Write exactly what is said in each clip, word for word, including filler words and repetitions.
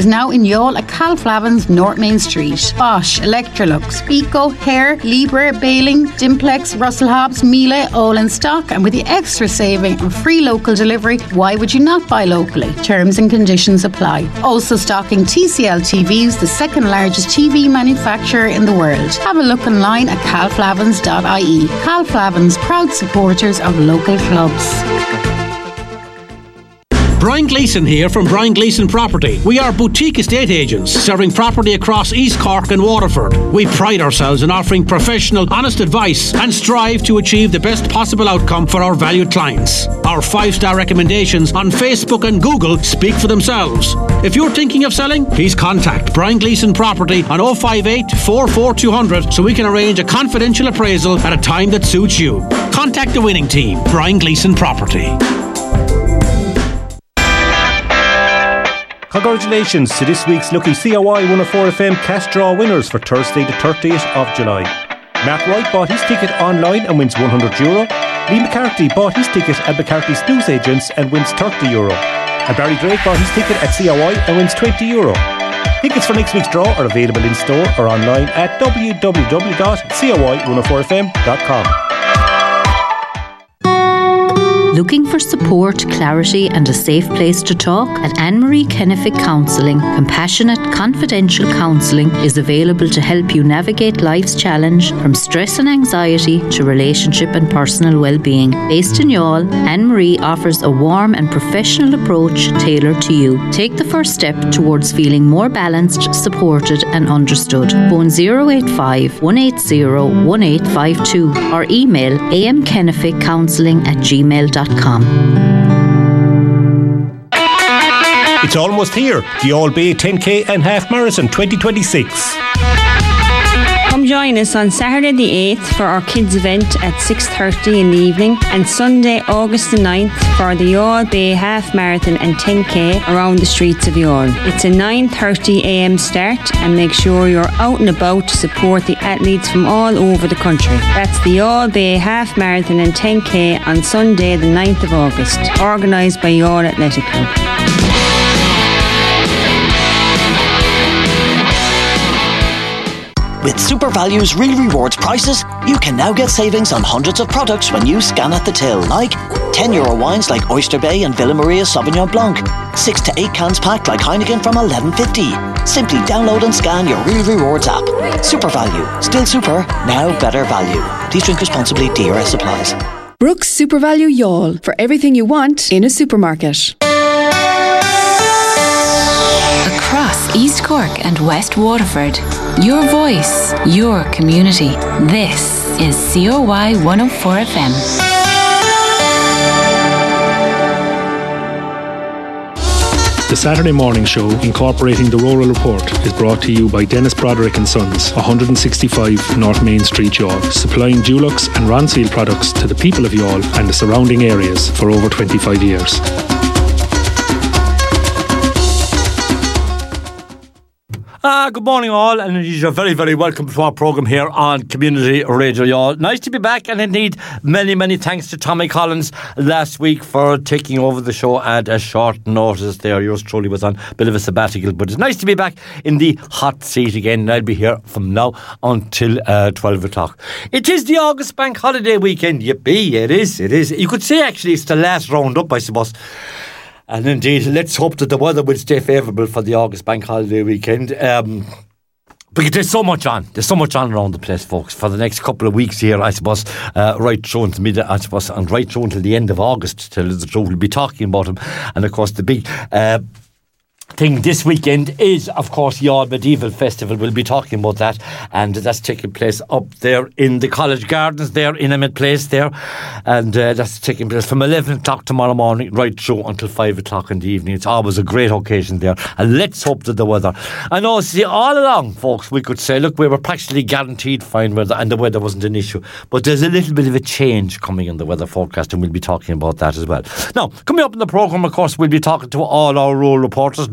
is now in Youghal at Calflavin's, North Main Street. Bosch, Electrolux, Pico, Hair, Libre, Baling, Dimplex, Russell Hobbs, Miele, all in stock, and with the extra saving and free local delivery, why would you not buy locally? Terms and conditions apply. Also stocking T C L T Vs, the second largest T V manufacturer in the world. Have a look online at calflavins dot I E. Calflavins, proud supporters of local clubs. Brian Gleeson here from Brian Gleeson Property. We are boutique estate agents serving property across East Cork and Waterford. We pride ourselves in offering professional, honest advice and strive to achieve the best possible outcome for our valued clients. Our five-star recommendations on Facebook and Google speak for themselves. If you're thinking of selling, please contact Brian Gleeson Property on oh five eight, four four two hundred so we can arrange a confidential appraisal at a time that suits you. Contact the winning team, Brian Gleeson Property. Congratulations to this week's lucky C O I one oh four F M cash draw winners for Thursday the thirtieth of July. Matt Wright bought his ticket online and wins one hundred euro. Lee McCarthy bought his ticket at McCarthy's News Agents and wins thirty euro. And Barry Drake bought his ticket at C O I and wins twenty euro. Tickets for next week's draw are available in store or online at w w w dot c o i one oh four f m dot com. Looking for support, clarity and a safe place to talk? At Anne-Marie Kennefic Counselling, compassionate, confidential counselling is available to help you navigate life's challenge from stress and anxiety to relationship and personal well-being. Based in Youghal, Anne-Marie offers a warm and professional approach tailored to you. Take the first step towards feeling more balanced, supported and understood. Phone zero eight five, one eight zero, one eight five two or email amkenneficcounselling at gmail dot com. It's almost here, the All Bay ten K and Half Marathon twenty twenty-six. Come join us on Saturday the eighth for our kids event at six thirty in the evening and Sunday August the ninth for the All Bay Half Marathon and ten K around the streets of Youghal. It's a nine thirty a m start and make sure you're out and about to support the athletes from all over the country. That's the All Bay Half Marathon and ten K on Sunday the ninth of August, organised by Youghal Athletic Club. With SuperValue's Real Rewards prices, you can now get savings on hundreds of products when you scan at the till, like ten euro wines like Oyster Bay and Villa Maria Sauvignon Blanc, six to eight cans packed like Heineken from eleven fifty. Simply download and scan your Real Rewards app. SuperValue, still super, now better value. Please drink responsibly, D R S applies. Brooks SuperValu Youghal, for everything you want in a supermarket. Across East Cork and West Waterford, your voice, your community. This is C O Y one oh four F M. The Saturday morning show, incorporating the Rural Report, is brought to you by Dennis Broderick and Sons, one sixty-five North Main Street, Youghal, supplying Dulux and Ronseal products to the people of Youghal and the surrounding areas for over twenty-five years. Ah, good morning all, and you're very, very welcome to our programme here on Community Radio Youghal. Nice to be back, and indeed many, many thanks to Tommy Collins last week for taking over the show at a short notice there. Yours truly was on a bit of a sabbatical, but it's nice to be back in the hot seat again, and I'll be here from now until uh, twelve o'clock. It is the August Bank Holiday weekend. Yippee, it is, it is. You could say actually it's the last round up, I suppose. And indeed, let's hope that the weather will stay favourable for the August Bank Holiday weekend. Um, because there's so much on. There's so much on around the place, folks, for the next couple of weeks here, I suppose, uh, right through until mid, I suppose, and right through until the end of August, to tell you the truth. We'll be talking about them. And of course, the big uh, thing this weekend is, of course, Youghal Medieval Festival. We'll be talking about that, and that's taking place up there in the College Gardens there in Emmett Place there, and uh, that's taking place from eleven o'clock tomorrow morning right through until five o'clock in the evening. It's always a great occasion there, and let's hope that the weather, I know, see, all along, folks, we could say, look, we were practically guaranteed fine weather and the weather wasn't an issue, but there's a little bit of a change coming in the weather forecast, and we'll be talking about that as well. Now, coming up in the programme, of course, we'll be talking to all our rural reporters,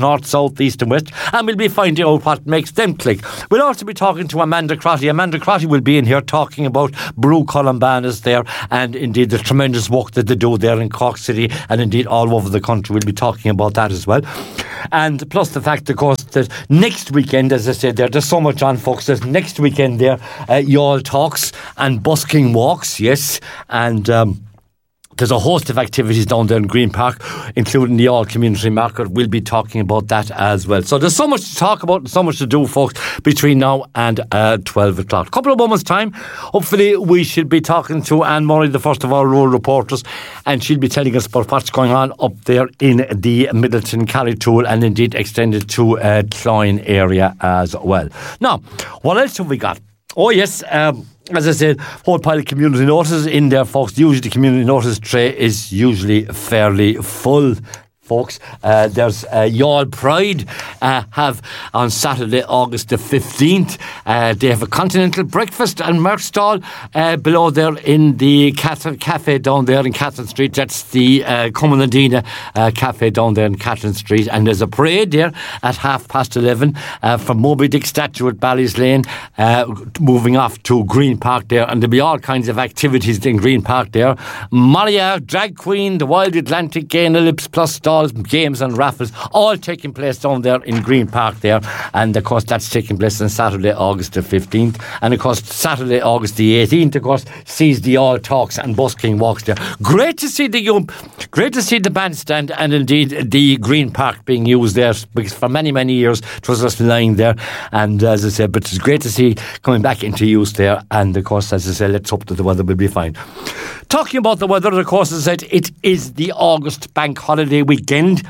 north, south, east and west, and we'll be finding out what makes them click. We'll also be talking to Amanda Crotty. Amanda Crotty will be in here talking about Brew Columbanas there, and indeed the tremendous work that they do there in Cork City, and indeed all over the country. We'll be talking about that as well. And plus the fact, of course, that next weekend, as I said there, there's so much on, folks. There's next weekend there, uh, Youghal Talks and busking walks, yes, and um there's a host of activities down there in Green Park, including the All Community Market. We'll be talking about that as well. So there's so much to talk about and so much to do, folks, between now and uh, twelve o'clock. A couple of moments' time, hopefully we should be talking to Anne Murray, the first of our rural reporters, and she'll be telling us about what's going on up there in the Middleton, Carrigtwohill, and indeed extended to uh, Cloyne area as well. Now, what else have we got? Oh, yes, um... as I said, whole pile of community notices in there, folks. Usually the community notice tray is usually fairly full, folks. Uh, there's uh, Youghal Pride uh, have on Saturday, August the fifteenth. Uh, they have a continental breakfast and merch stall uh, below there in the Catherine Cafe down there in Catherine Street. That's the uh, Cumanadina uh, Cafe down there in Catherine Street. And there's a parade there at half past eleven uh, from Moby Dick statue at Ballyslane, uh, moving off to Green Park there. And there'll be all kinds of activities in Green Park there. Maria, Drag Queen, the Wild Atlantic, Gain Ellipse Plus stall, games and raffles, all taking place down there in Green Park there. And of course that's taking place on Saturday, August the fifteenth. And of course Saturday, August the eighteenth, of course, sees the All Talks and busking walks there. Great to see the um, great to see the bandstand and indeed the Green Park being used there, because for many many years it was just lying there. And as I said, but it's great to see coming back into use there. And of course, as I said, let's hope that the weather will be fine. Talking about the weather, of course, as I said, it is the August bank holiday weekend.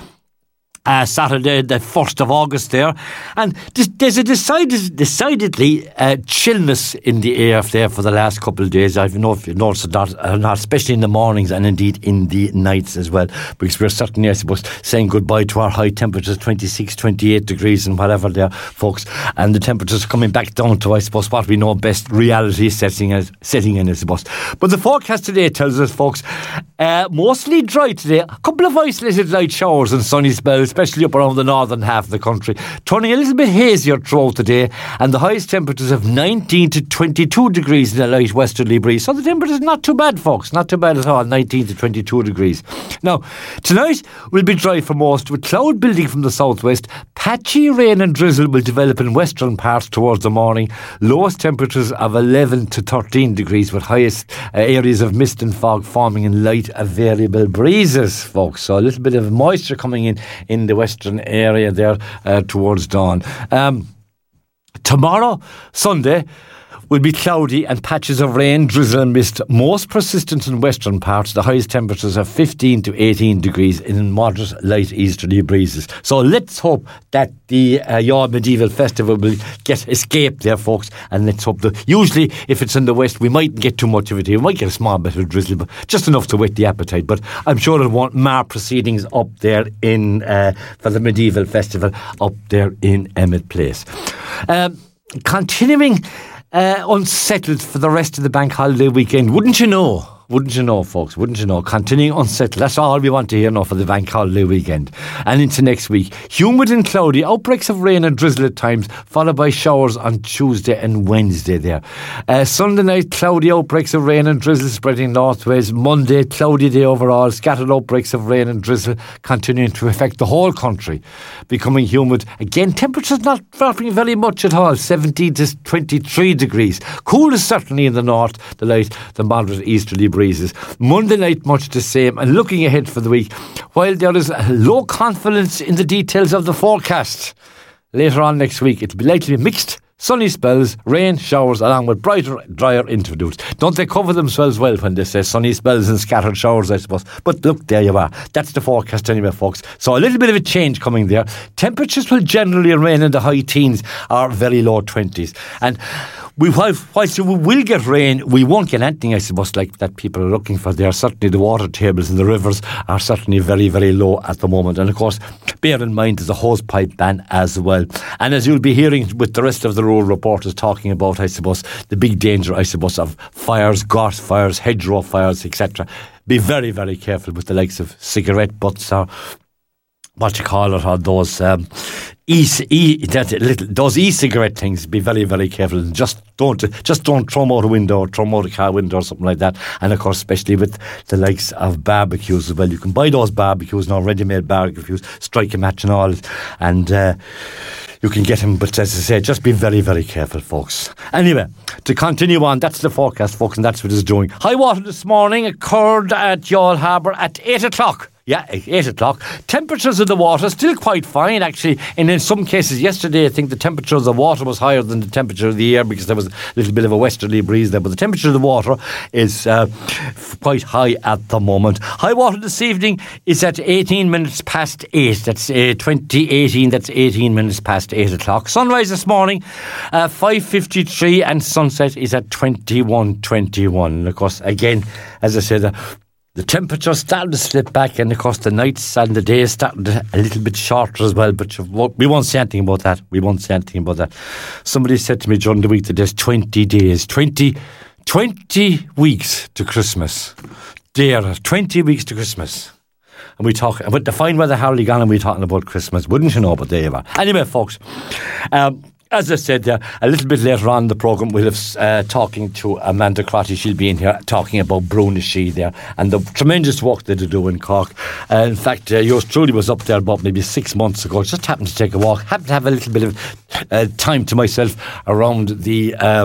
Uh, Saturday, the first of August there. And there's a decided, decidedly uh, chillness in the air there for the last couple of days. I don't know if you noticed it not, uh, not, especially in the mornings and indeed in the nights as well, because we're certainly, I suppose, saying goodbye to our high temperatures, twenty-six, twenty-eight degrees and whatever there, folks. And the temperatures coming back down to, I suppose, what we know best, reality setting, as, setting in, I suppose. But the forecast today tells us, folks, uh, mostly dry today. A couple of isolated light showers and sunny spells, especially up around the northern half of the country, turning a little bit hazier throughout the day, and the highest temperatures of nineteen to twenty-two degrees in a light westerly breeze. So the temperature is not too bad, folks, not too bad at all, nineteen to twenty-two degrees. Now, tonight will be dry for most, with cloud building from the southwest. Patchy rain and drizzle will develop in western parts towards the morning. Lowest temperatures of eleven to thirteen degrees, with highest uh, areas of mist and fog forming in light uh, variable breezes, folks. So a little bit of moisture coming in in the western area there uh, towards dawn. Um, tomorrow, Sunday, will be cloudy and patches of rain, drizzle and mist, most persistent in western parts. The highest temperatures are fifteen to eighteen degrees in moderate light easterly breezes. So let's hope that the uh, Youghal Medieval Festival will get escape there, folks, and let's hope that usually if it's in the west we mightn't get too much of it here. We might get a small bit of drizzle, but just enough to whet the appetite. But I'm sure it won't mar proceedings up there in uh, for the Medieval Festival up there in Emmett Place. Um, continuing Uh, unsettled for the rest of the bank holiday weekend. Wouldn't you know? Wouldn't you know, folks? Wouldn't you know? Continuing unsettled. That's all we want to hear now for the bank holiday weekend. And into next week. Humid and cloudy. Outbreaks of rain and drizzle at times, followed by showers on Tuesday and Wednesday there. Uh, Sunday night, cloudy outbreaks of rain and drizzle spreading northways. Monday, cloudy day overall. Scattered outbreaks of rain and drizzle continuing to affect the whole country. Becoming humid. Again, temperatures not dropping very much at all. seventeen to twenty-three degrees. Cool is certainly in the north. The light, the moderate easterly breeze. Breezes. Monday night much the same, and looking ahead for the week, while there is low confidence in the details of the forecast, later on next week it will be likely mixed, sunny spells, rain, showers, along with brighter, drier intervals. Don't they cover themselves well when they say sunny spells and scattered showers, I suppose? But look, there you are. That's the forecast anyway, folks. So a little bit of a change coming there. Temperatures will generally remain in the high teens or very low twenties. And we, whilst we will get rain, we won't get anything, I suppose, like that people are looking for there. Certainly the water tables in the rivers are certainly very, very low at the moment. And of course, bear in mind there's a hose pipe ban as well. And as you'll be hearing with the rest of the rural reporters talking about, I suppose, the big danger, I suppose, of fires, gorse fires, hedgerow fires, et cetera. Be very, very careful with the likes of cigarette butts or what you call it, or those um, e, e that little those e-cigarette things. Be very, very careful. Just don't just don't throw them out a window, or throw them out a car window, or something like that. And of course, especially with the likes of barbecues as well, you can buy those barbecues now, ready-made barbecues, strike a match and all, and uh, you can get them. But as I say, just be very, very careful, folks. Anyway, to continue on, that's the forecast, folks, and that's what it's doing. High water this morning occurred at Youghal Harbour at eight o'clock. Yeah, eight o'clock. Temperatures of the water still quite fine, actually. And in some cases, yesterday, I think the temperature of the water was higher than the temperature of the air because there was a little bit of a westerly breeze there. But the temperature of the water is uh, quite high at the moment. High water this evening is at eighteen minutes past eight. That's uh, twenty eighteen. That's eighteen minutes past eight o'clock. Sunrise this morning, uh, five fifty-three, and sunset is at twenty-one twenty-one. And of course, again, as I said, uh, the temperature started to slip back, and of course the nights and the days started a little bit shorter as well, but we won't say anything about that. We won't say anything about that. Somebody said to me during the week that there's twenty days, twenty, twenty weeks to Christmas. Dear, twenty weeks to Christmas. And we talk about the fine weather, hardly gone, and we're talking about Christmas. Wouldn't you know, but there you are. Anyway, folks, um, as I said there, uh, a little bit later on in the programme, we'll have uh, talking to Amanda Crotty. She'll be in here talking about Brunishi there and the tremendous work that they do in Cork. Uh, in fact, uh, yours truly was up there about maybe six months ago. Just happened to take a walk. Happened to have a little bit of uh, time to myself around the Uh,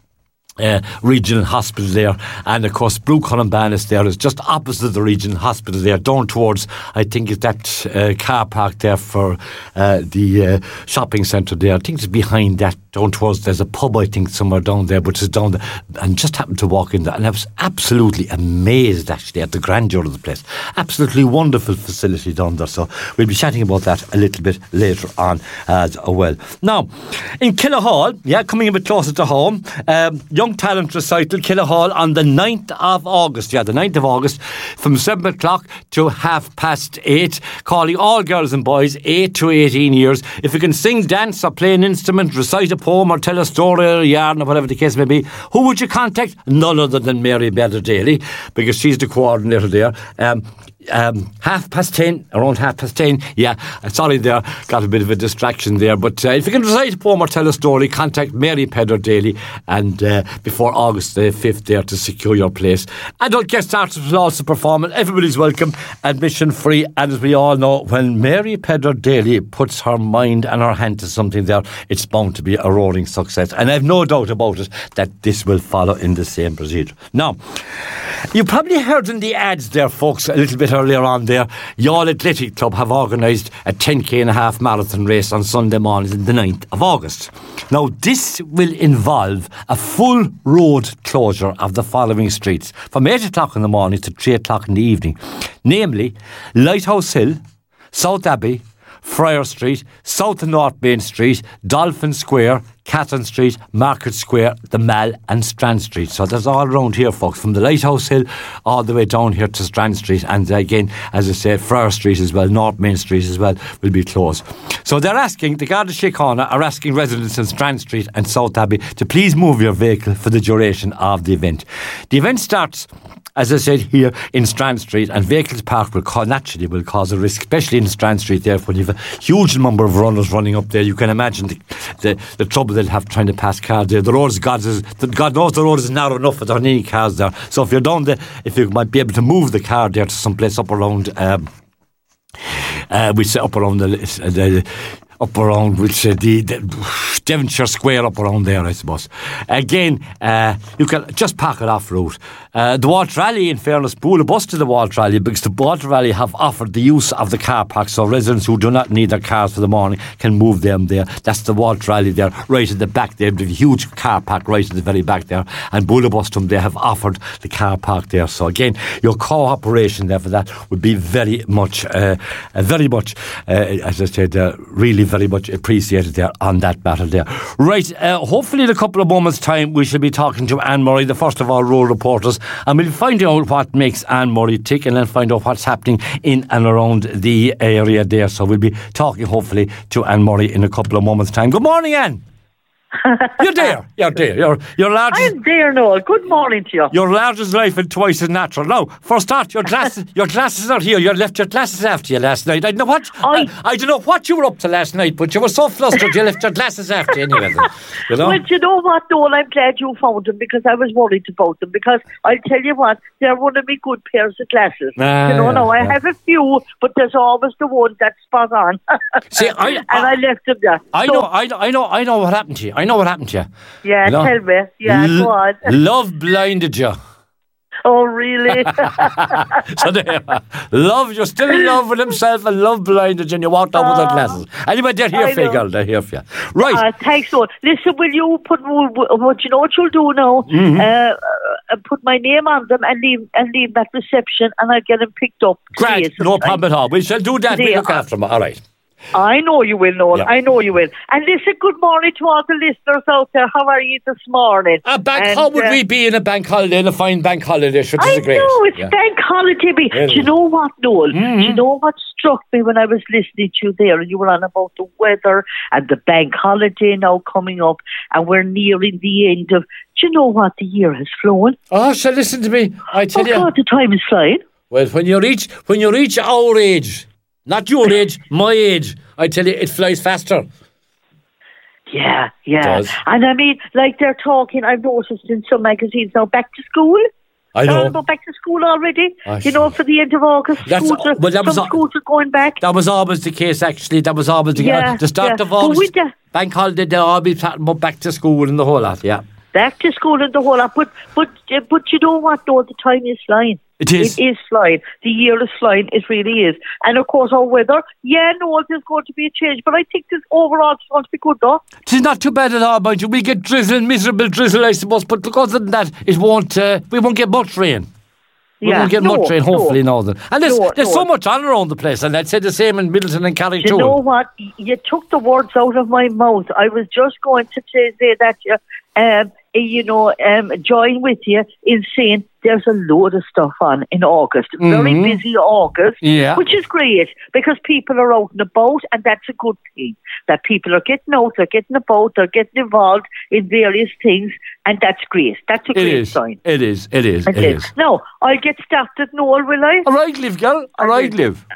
Uh, regional hospital there, and of course Blue Columban is there. It's just opposite the regional hospital there, down towards, I think it's that uh, car park there for uh, the uh, shopping centre there. I think it's behind that, down towards, there's a pub I think somewhere down there, but it's down there, and just happened to walk in there, and I was absolutely amazed actually at the grandeur of the place. Absolutely wonderful facility down there, so we'll be chatting about that a little bit later on as well. Now, in Killahall, yeah, coming a bit closer to home, um, young Young Talent Recital, Killahall, on the ninth of August. Yeah, the ninth of August, from seven o'clock to half past eight. Calling all girls and boys, eight to eighteen years. If you can sing, dance, or play an instrument, recite a poem, or tell a story or a yarn, or whatever the case may be, who would you contact? None other than Mary Better Daly, because she's the coordinator there. Um, Um, half past ten, around half past ten, yeah, sorry there, got a bit of a distraction there, but uh, if you can recite a poem or tell a story, contact Mary Pedder Daly, and uh, before August the fifth there to secure your place. Adult guest artists will also perform, and everybody's welcome, admission free, and as we all know, when Mary Pedder Daly puts her mind and her hand to something there, it's bound to be a roaring success, and I have no doubt about it that this will follow in the same procedure. Now, you probably heard in the ads there, folks, a little bit earlier on there, Youghal Athletic Club have organised a ten k and a half marathon race on Sunday morning, the ninth of August. Now, this will involve a full road closure of the following streets from eight o'clock in the morning to three o'clock in the evening, namely Lighthouse Hill, South Abbey, Friar Street, South and North Main Street, Dolphin Square, Catton Street, Market Square, the Mall, and Strand Street. So that's all around here, folks, from the Lighthouse Hill all the way down here to Strand Street. And again, as I said, Friar Street as well, North Main Street as well will be closed. So they're asking, the Garda Síochána are asking residents in Strand Street and South Abbey to please move your vehicle for the duration of the event. The event starts, as I said, here in Strand Street, and vehicles parked will cause, naturally will cause a risk, especially in Strand Street there, when you have a huge number of runners running up there. You can imagine the, the, the trouble they'll have trying to pass cars there. The road is, God, is, God knows the road is narrow enough without any cars there. So if you're down there, if you might be able to move the car there to some place up around, um, uh, we say up around the, the up around which uh, the, the Devonshire Square up around there, I suppose. Again, uh, you can just park it off route. Uh, the Walter Rally, in fairness, pull a bus to the Walter Rally, because the Walter Rally have offered the use of the car park, so residents who do not need their cars for the morning can move them there. That's the Walter Rally there, right at the back there, the huge car park right at the very back there, and Bullabustum, they have offered the car park there. So again, your cooperation there for that would be very much, uh, uh, very much, uh, as I said, uh, really very much appreciated there on that matter there. Right, uh, hopefully in a couple of moments' time we shall be talking to Anne Murray, the first of our road reporters, and we'll find out what makes Anne Murray tick, and then find out what's happening in and around the area there. So we'll be talking hopefully to Anne Murray in a couple of moments' time. Good morning, Anne. You're there. You're there. You're, you're large. I'm there, Noel. Good morning to you. You're large as life and twice as natural. Now, for a start, your glasses, your glasses are here. You left your glasses after you last night. I don't know what. I, I, I don't know what you were up to last night, but you were so flustered you left your glasses after you anyway. You know. Well, you know what, Noel? I'm glad you found them because I was worried about them. Because I'll tell you what, they're one of my good pairs of glasses. Ah, you know, yeah, now I yeah. have a few, but there's always the one that's spot on. See, I, and I, I left them there. I so, know, I, I know, I know what happened to you. I know what happened to you. Yeah, You know? tell me. Yeah, L- go on. Love blinded you. Oh, really? So there, love, you're still in love with himself, and love blinded you, and you walked out with the glasses. Anyway, they're here I for you, know. girl. They're here for you. Right. Uh, thanks, Noel. Listen, will you put what you know what you'll do now? Mhm. Uh, uh, put my name on them and leave and leave that reception, and I'll get them picked up. Great, today no sometime. problem at all. We shall do that. We Today, look uh, after them. All right. I know you will, Noel. Yeah. I know you will. And listen, good morning to all the listeners out there. How are you this morning? A bank, And, how would uh, we be in a bank holiday, in a fine bank holiday? Which I is great. know, it's Yeah. bank holiday. Be- Really? Do you know what, Noel? Mm-hmm. Do you know what struck me when I was listening to you there? And you were on about the weather and the bank holiday now coming up, and we're nearing the end of. Do you know what? The year has flown. Oh, so listen to me. I tell Oh, you. God, the time is flying. Well, when you reach when you reach our age, not your age, my age, I tell you, it flies faster. Yeah, yeah. It does. And I mean, like they're talking, I've noticed in some magazines now, back to school. I know. Talking about back to school already. I you know, for the end of August, That's- schools are, well, that was some a- schools are going back. That was always the case, actually. That was always the Yeah, case. The start yeah. of But August, with the- bank holiday, they'll all be talking about back to school and the whole lot, yeah. Back to school and the whole lot. But, but, uh, but you know what, though? The time is flying. It is. It is flying. The year is flying. It really is. And, of course, our weather, yeah, no, there's going to be a change. But I think this overall is going to be good, though. It's not too bad at all, mind you. We get drizzle, miserable drizzle, I suppose, but because of that, it won't, uh, we won't get much rain. We Yeah, won't get no, much rain, hopefully, no. Northern. And there's, No, there's no. so much on around the place, and I'd say the same in Middleton and Carrick You too. know what? Y- You took the words out of my mouth. I was just going to say, say that, you, um, you know, um, join with you in saying there's a load of stuff on in August. Very Mhm. busy August, Yeah. which is great because people are out and about, and that's a good thing. That people are getting out, they're getting about, they're getting involved in various things, and that's great. That's a It great is. sign. It is. It is. It Okay. is. Now, I'll get started, Noel, will I? All right, live, girl. All right, live.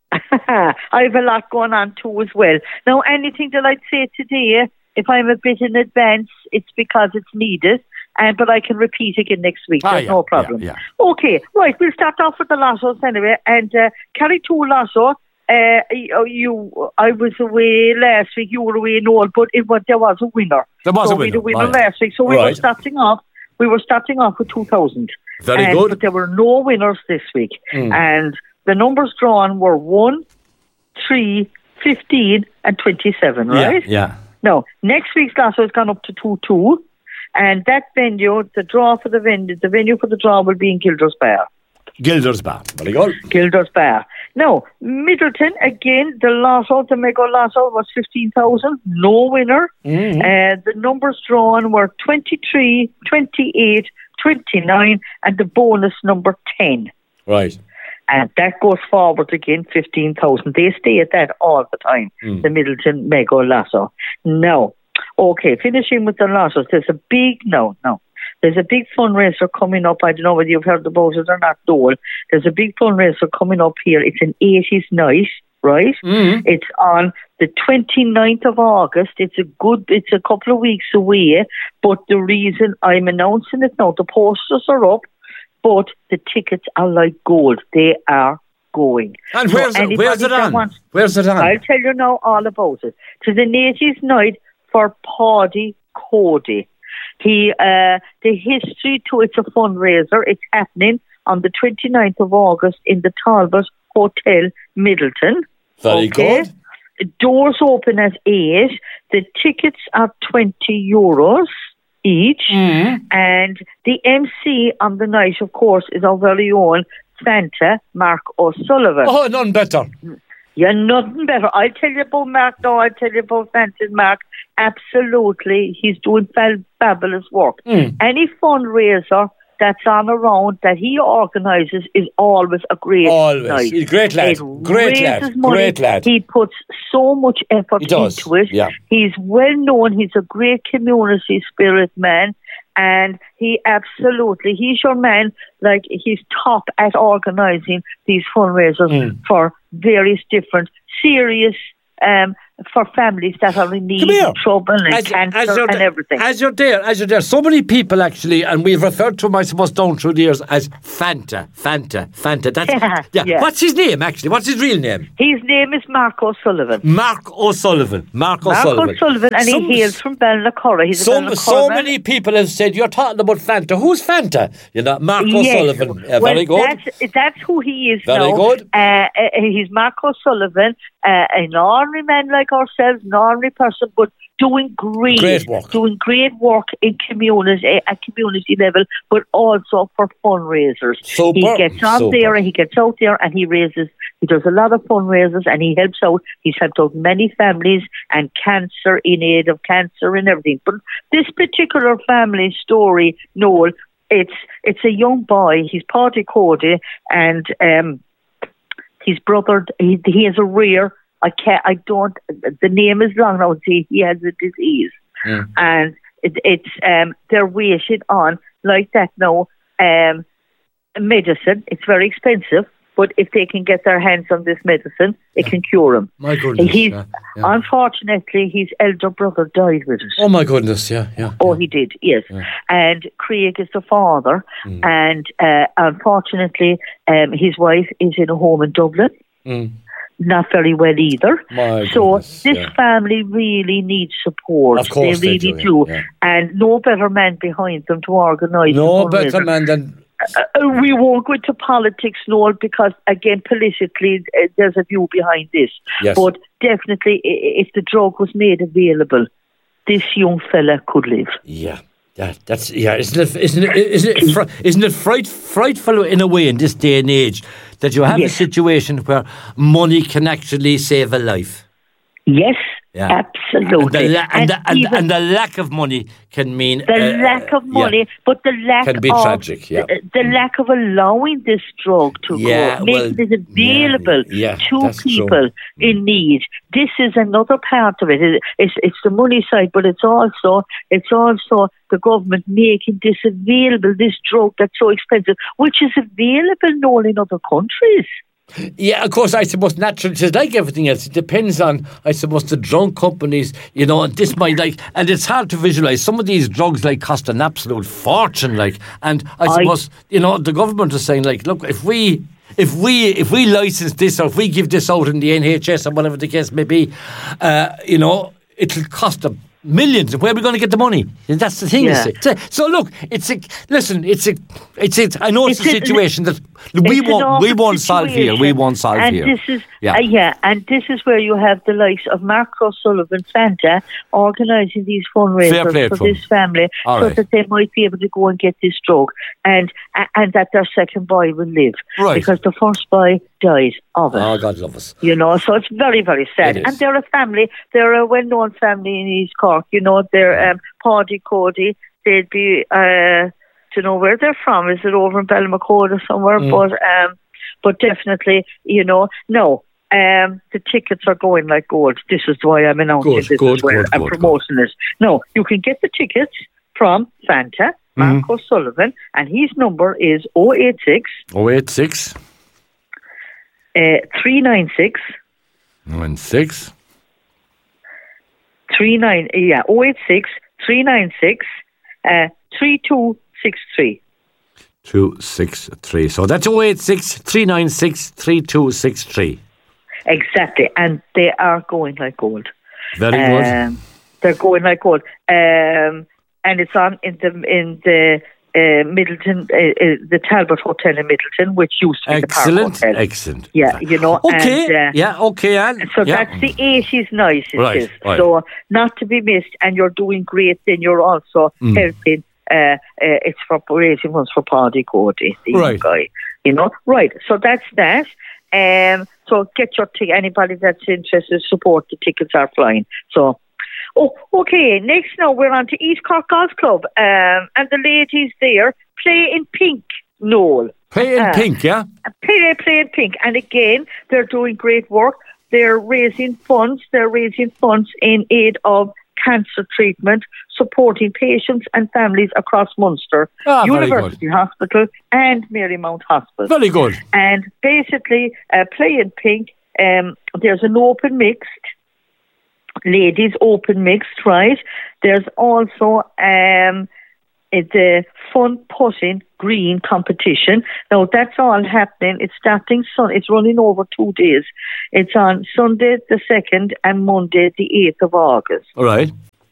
I have a lot going on too as well. Now, anything that I'd say today, if I'm a bit in advance, it's because it's needed, and but I can repeat again next week. Ah, There's yeah, no problem. yeah, yeah. Okay, right. We'll start off with the Lassos anyway, and uh, Carry Two Lasso. Uh, you, you, I was away last week. You were away in all, but it was there was a winner. There was so a we had a winner, winner right. last week. So we were Right. starting off. We were starting off with two thousand. Very and, good. But there were no winners this week, Mm. and the numbers drawn were one, three, fifteen, and twenty-seven. Right? Yeah. Yeah. Now, next week's lasso has gone up to two two, and that venue, the draw for the venue, the venue for the draw will be in Gilders Bar. Gilders Bar. Very good. Gilders Bar. Now, Middleton, again, the lasso, the mega lasso was fifteen thousand, no winner. Mhm. Uh, the numbers drawn were twenty-three, twenty-eight, twenty-nine, and the bonus number ten. Right. And that goes forward again, fifteen thousand. They stay at that all the time, Mm. the Middleton Mega Lasso. Now, okay, finishing with the Lassos, there's a big, no, no. There's a big fundraiser coming up. I don't know whether you've heard about it or not, Dole. There's a big fundraiser coming up here. It's an eighties night, right? Mm. It's on the twenty-ninth of August. It's a good, it's a couple of weeks away. But the reason I'm announcing it now, the posters are up, but the tickets are like gold. They are going. And So where's it, anybody where's it that on? wants- Where's it on? I'll tell you now all about it. To the eighties night for Paddy Cody. He, uh, the history to it's a fundraiser. It's happening on the twenty-ninth of August in the Talbot Hotel, Middleton. Very Okay? good. Doors open at eight. The tickets are twenty euros each. Mm. And the M C on the night, of course, is our very own Santa Mark O'Sullivan. Oh, none better. You're nothing better. I'll tell you about Mark now. I'll tell you about Santa Mark. Absolutely. He's doing fab- fabulous work. Mm. Any fundraiser that's on around that he organises is always a great Always. night. He's a great lad. It Great lad. raises money. Great lad. He puts so much effort He does, into it. yeah. He's well known. He's a great community spirit man. And he absolutely, he's your man, like he's top at organising these fundraisers Mm. for various different serious, um, for families that are in need, Come here. and trouble and As- cancer as you're and the- everything. As you're there, as you're there, so many people actually, and we've referred to him, I suppose, down through the years as Fanta, Fanta, Fanta. That's, Yeah, yeah. yeah. What's his name, actually? What's his real name? His name is Mark O'Sullivan. Mark O'Sullivan. Mark Mark O'Sullivan. O'Sullivan, and Some- he hails from Ballinacurra. He's a So, Ballinacurra so man. many people have said, you're talking about Fanta. Who's Fanta? You know, Mark Yes. O'Sullivan. Uh, well, very good. That's, that's who he is Very now. good. Uh, uh, he's Mark O'Sullivan, uh, an ordinary man like ourselves, an ordinary person, but doing great, Great work. doing great work in community at community level, but also for fundraisers. Super, he gets on super. there and he gets out there and he raises. He does a lot of fundraisers and he helps out. He's helped out many families and cancer, in aid of cancer and everything. But this particular family story, Noel, it's it's a young boy. He's Paddy Cody, and um, his brother. He, he has a rare. I can't. I don't. The name is long now. See, he has a disease, Mm. and it, it's um. They're waiting on like that now. Um, medicine. It's very expensive, but if they can get their hands on this medicine, it can cure him. My goodness. He's yeah, yeah. unfortunately his elder brother died with it. Oh, my goodness. Yeah, yeah. Oh, he did, yes. Yeah. And Craig is the father, Mm. and uh, unfortunately, um, his wife is in a home in Dublin. Mm. Not very well either. My so goodness, this yeah. family really needs support. Of course they they really do, do. yeah, yeah. And no better man behind them to organise. No the better fundraiser. man than... Uh, uh, we won't go into politics, Noel, because again, politically, uh, there's a view behind this. Yes. But definitely, i- if the drug was made available, this young fella could live. Yeah. That, that's yeah, isn't it? Isn't it? Isn't it? Fr- isn't it fright, frightful in a way in this day and age that you have Yes. a situation where money can actually save a life? Yes, Yeah. absolutely. And the, la- and, the, and, even and the lack of money can mean the uh, lack of yeah. money, but the lack Can be of tragic, yeah. the, the lack of allowing this drug to Yeah, go, well, making it available yeah, yeah, to that's true. people in need. This is another part of it. It- It's it's the money side, but it's also it's also the government making this available. This drug that's so expensive, which is available now in other countries. Yeah, of course, I suppose naturally, it's like everything else. It depends on, I suppose, the drug companies, you know, and this might like, and it's hard to visualise. Some of these drugs, like, cost an absolute fortune, like, and I I- suppose, you know, the government is saying, like, look, if we, if we, if we license this or if we give this out in the N H S or whatever the case may be, uh, you know, it'll cost a millions. Where are we going to get the money? And that's the thing. Yeah. You see. So, so look, it's a listen. It's a, it's a. I know it's, It's a a- situation that we It's an won't, we awful won't solve here. We situation. won't solve and here. This is, Yeah. uh, yeah, and this is where you have the likes of Mark O'Sullivan, Fanta, organising these Fair fundraisers play for to 'em. this family, All so right. that they might be able to go and get this drug, and and that their second boy will live, Right. because the first boy died of it. Oh, God love us. You know, so it's very, very sad. It is. And they're a family. They're a well-known family in East Cork. You know, they're um, Paddy Cody. They'd be, uh, to know where they're from. Is it over in Ballinacurra or somewhere? Mm. But, um, but definitely, you know, no. Um, the tickets are going like gold. This is why I'm announcing Good, this good, as well. good, I'm good, promoting this. No, you can get the tickets from Fanta, Mark Mm-hmm. O'Sullivan, and his number is oh eight six, Oh eight six uh, three nine six, one six. three nine yeah oh eight six three nine six uh three two six three. Two six three. So that's oh eight six three nine six three two six three. Exactly, and they are going like gold. Very good. Um, they're going like gold, um, and it's on in the in the uh, Middleton, uh, uh, the Talbot Hotel in Middleton, which used to be Excellent, the Park Hotel. excellent. Yeah, you know. Okay, and, uh, yeah, okay, Anne. So yeah. that's the eighties night, it Right, is. right. So not to be missed, and you're doing great. Then you're also Mm. helping. Uh, uh, it's for raising funds for Paddy Cody, the young Right. guy. You know, right? So that's that. Um, so get your ticket. Anybody that's interested, support. The tickets are flying. So. Oh, okay. Next now we're on to East Cork Golf Club, um, and the ladies there Play in Pink, Noel. Play in Uh, Pink, yeah? Play, play in Pink. And again, they're doing great work. They're raising funds. They're raising funds in aid of cancer treatment, supporting patients and families across Munster, Ah, very University Hospital and Marymount Hospital. Very good. And basically, uh, Play in Pink, um, there's an open mixed, ladies open mixed, right? There's also um, the fun putting green competition. Now, that's all happening. It's starting, sun. It's running over two days. It's on Sunday the second and Monday the eighth of August. All right.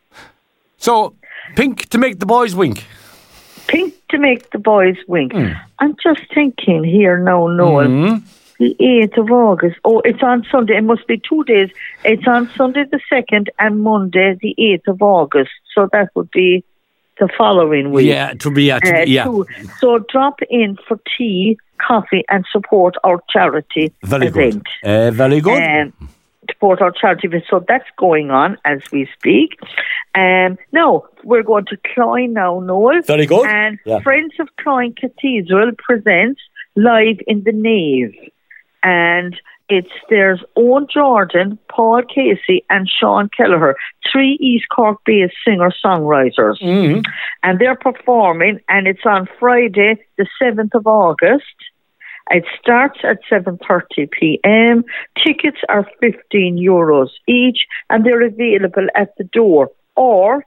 So, Pink to make the boys wink. Pink to make the boys wink. Mm. I'm just thinking here now, Noel. Mm-hmm. The eighth of August. Oh, it's on Sunday. It must be two days. It's on Sunday the second and Monday the eighth of August. So that would be the following week. Yeah, to be, yeah, to Uh, be, yeah. two. So drop in for tea, coffee, and support our charity Very event. good. Uh, very good. Um, support our charity event. So that's going on as we speak. Um, now, we're going to Cloyne now, Noel. Very good. And Yeah. Friends of Cloyne Cathedral presents Live in the Nave. And it's there's Owen Jordan, Paul Casey, and Sean Kelleher, three East Cork-based singer-songwriters. Mm-hmm. And they're performing, and it's on Friday, the seventh of August. It starts at seven thirty p.m. Tickets are fifteen euros each, and they're available at the door or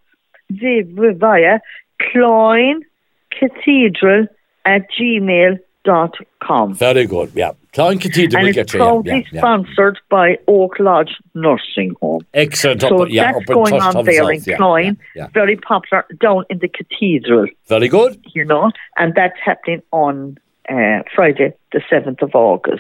via Cloyne Cathedral at gmail dot com. Very good, yeah. Cloyne Cathedral And will it's get you, yeah, proudly yeah, yeah. sponsored by Oak Lodge Nursing Home. Excellent. So up, yeah, that's up in going Trust on House there in South, yeah, Cloyne. yeah, yeah. Very popular down in the cathedral. Very good. You know, and that's happening on uh, Friday, the seventh of August.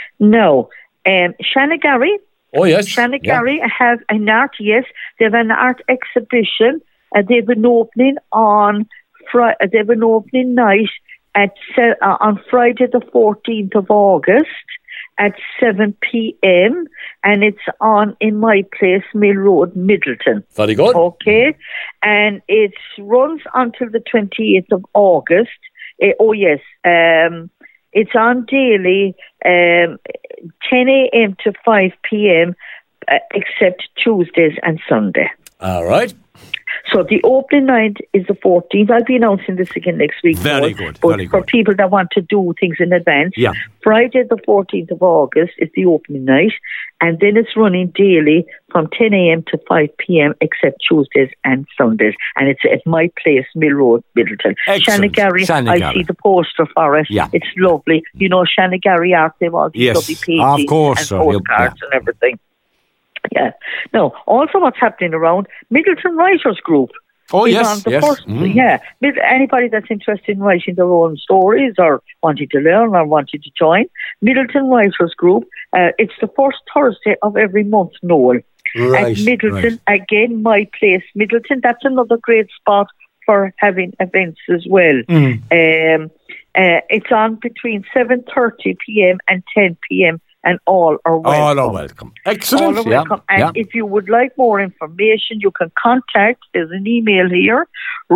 Now, um, Shannagary. Oh, yes. Shannagary have an art, yes, they have an art exhibition. Uh, they have an opening on Friday, they have an opening night at se- uh, on Friday the fourteenth of August at seven p.m. and it's on in my place, Mill Road, Middleton. Very good. Okay, and it runs until the twenty-eighth of August. Uh, oh yes, um, it's on daily, um, ten a.m. to five p.m. Uh, except Tuesdays and Sunday. All right. So the opening night is the fourteenth. I'll be announcing this again next week. Very Noel, good, But very for good. people that want to do things in advance, Yeah. Friday the fourteenth of August is the opening night, and then it's running daily from ten a.m. to five p.m. except Tuesdays and Sundays. And it's at my place, Mill Road, Middleton. Excellent. Shannagary, I Shannagary. see the poster for it. Yeah. It's lovely. You know, Shannagary art, they've all these Yes, lovely paintings of course, and sir. Yep, postcards and everything. Yeah. Now, also what's happening around Middleton Writers Group. Oh, is yes, on the yes. first- Mm. Yeah. Mid- Anybody that's interested in writing their own stories or wanting to learn or wanting to join, Middleton Writers Group, uh, it's the first Thursday of every month, Noel. Right, At Middleton, right. again, my place, Middleton. That's another great spot for having events as well. Mm. Um, uh, it's on between seven thirty p.m. and ten p.m. and all are welcome. All are welcome. Excellent. All are yeah, welcome. And yeah. if you would like more information, you can contact, there's an email here,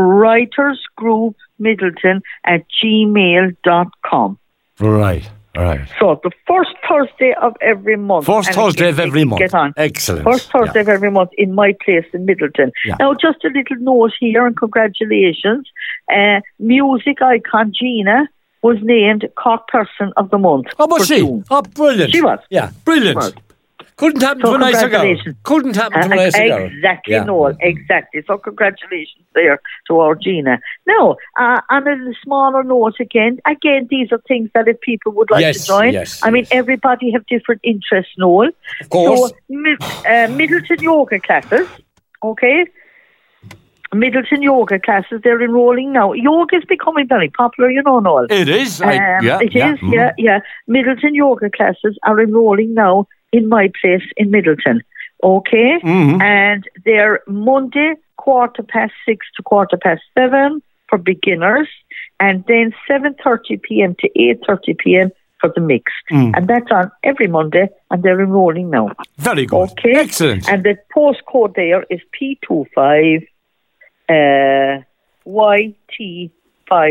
writersgroupmiddleton at gmail dot com. Right, right. So the first Thursday of every month. First and Thursday again, of every month. Get on. Excellent. First Thursday Yeah. of every month in my place in Middleton. Yeah. Now, just a little note here and congratulations. Uh, music icon Gina was named Cork Person of the Month. Oh, was for she? June. Oh, brilliant. She was. Yeah, brilliant. She was. Couldn't happen So to a nicer girl. congratulations. Couldn't happen to a Uh, nicer girl. Exactly, Yeah. Noel, exactly. So congratulations there to our Gina. Now, uh, on a smaller note again, again, these are things that if people would like Yes, to join, yes, I mean, everybody have different interests, Noel. Of course. So, Mid- uh, Middleton yoga classes, okay? Middleton yoga classes, they're enrolling now. Yoga is becoming very popular, you know, Noel. It is. I, Um, yeah, it yeah. is, mhm. yeah, yeah. Middleton yoga classes are enrolling now in my place in Middleton. Okay? Mhm. And they're Monday, quarter past six to quarter past seven for beginners, and then seven thirty p.m. to eight thirty p.m. for the mixed. Mm. And that's on every Monday, and they're enrolling now. Very good. Okay? Excellent. And the postcode there is P two five uh, Y T five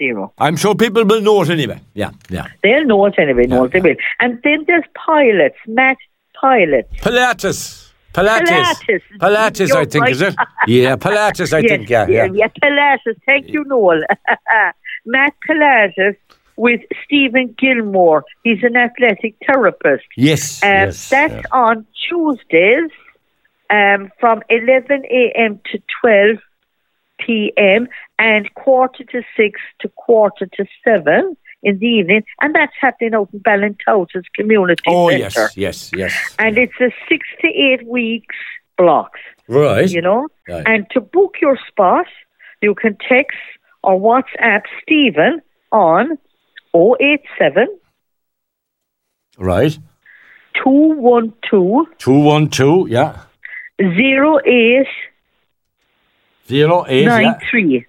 zero. I'm sure people will know it anyway. Yeah, yeah. They'll know it anyway, know it they will. And then there's pilots, Matt Pilots. Pilates. Pilates. Pilates. Pilates, You're I think, right. is it? Yeah, Pilates, I yes, think, yeah. Yeah, yeah, Pilates. Thank you, Noel. Matt Pilates with Stephen Gilmore. He's an athletic therapist. Yes, um, yes. That's yeah. on Tuesdays um, from eleven a.m. to twelve p.m. and quarter to six to quarter to seven in the evening. And that's happening out in Ballintouches Community Oh, Centre. yes, yes, yes. And it's a six to eight weeks blocks. Right. You know? Right. And to book your spot, you can text or WhatsApp Stephen on oh eight seven Right. two one two two one two, yeah. zero eight zero eight nine three.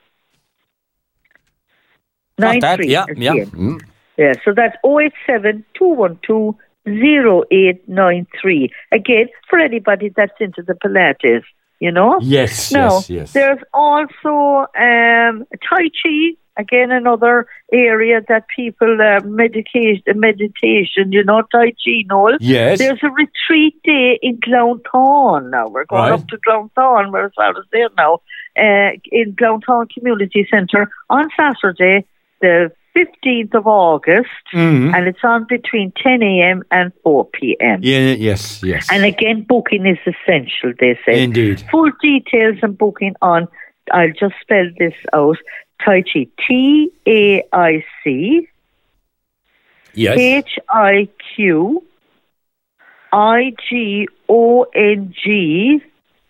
Got that, yeah, is yeah. the end. Mm. Yeah, so that's oh eight seven two one two zero eight nine three. Again, for anybody that's into the Pilates, you know? Yes, now, yes, yes. There's also um, Tai Chi, again, another area that people uh, meditate, meditation, you know, Tai Chi, Noel. Yes. There's a retreat day in Glounthaune now. We're going Right. up to Glounthaune, we're as far as there now, uh, in Glounthaune Community Centre on Saturday, the fifteenth of August, Mhm. and it's on between ten a.m. and four p.m. Yeah, yes, yes. And again, booking is essential, they say. Indeed. Full details and booking on, I'll just spell this out, Tai Chi, T A I C Yes. H I Q I G O N G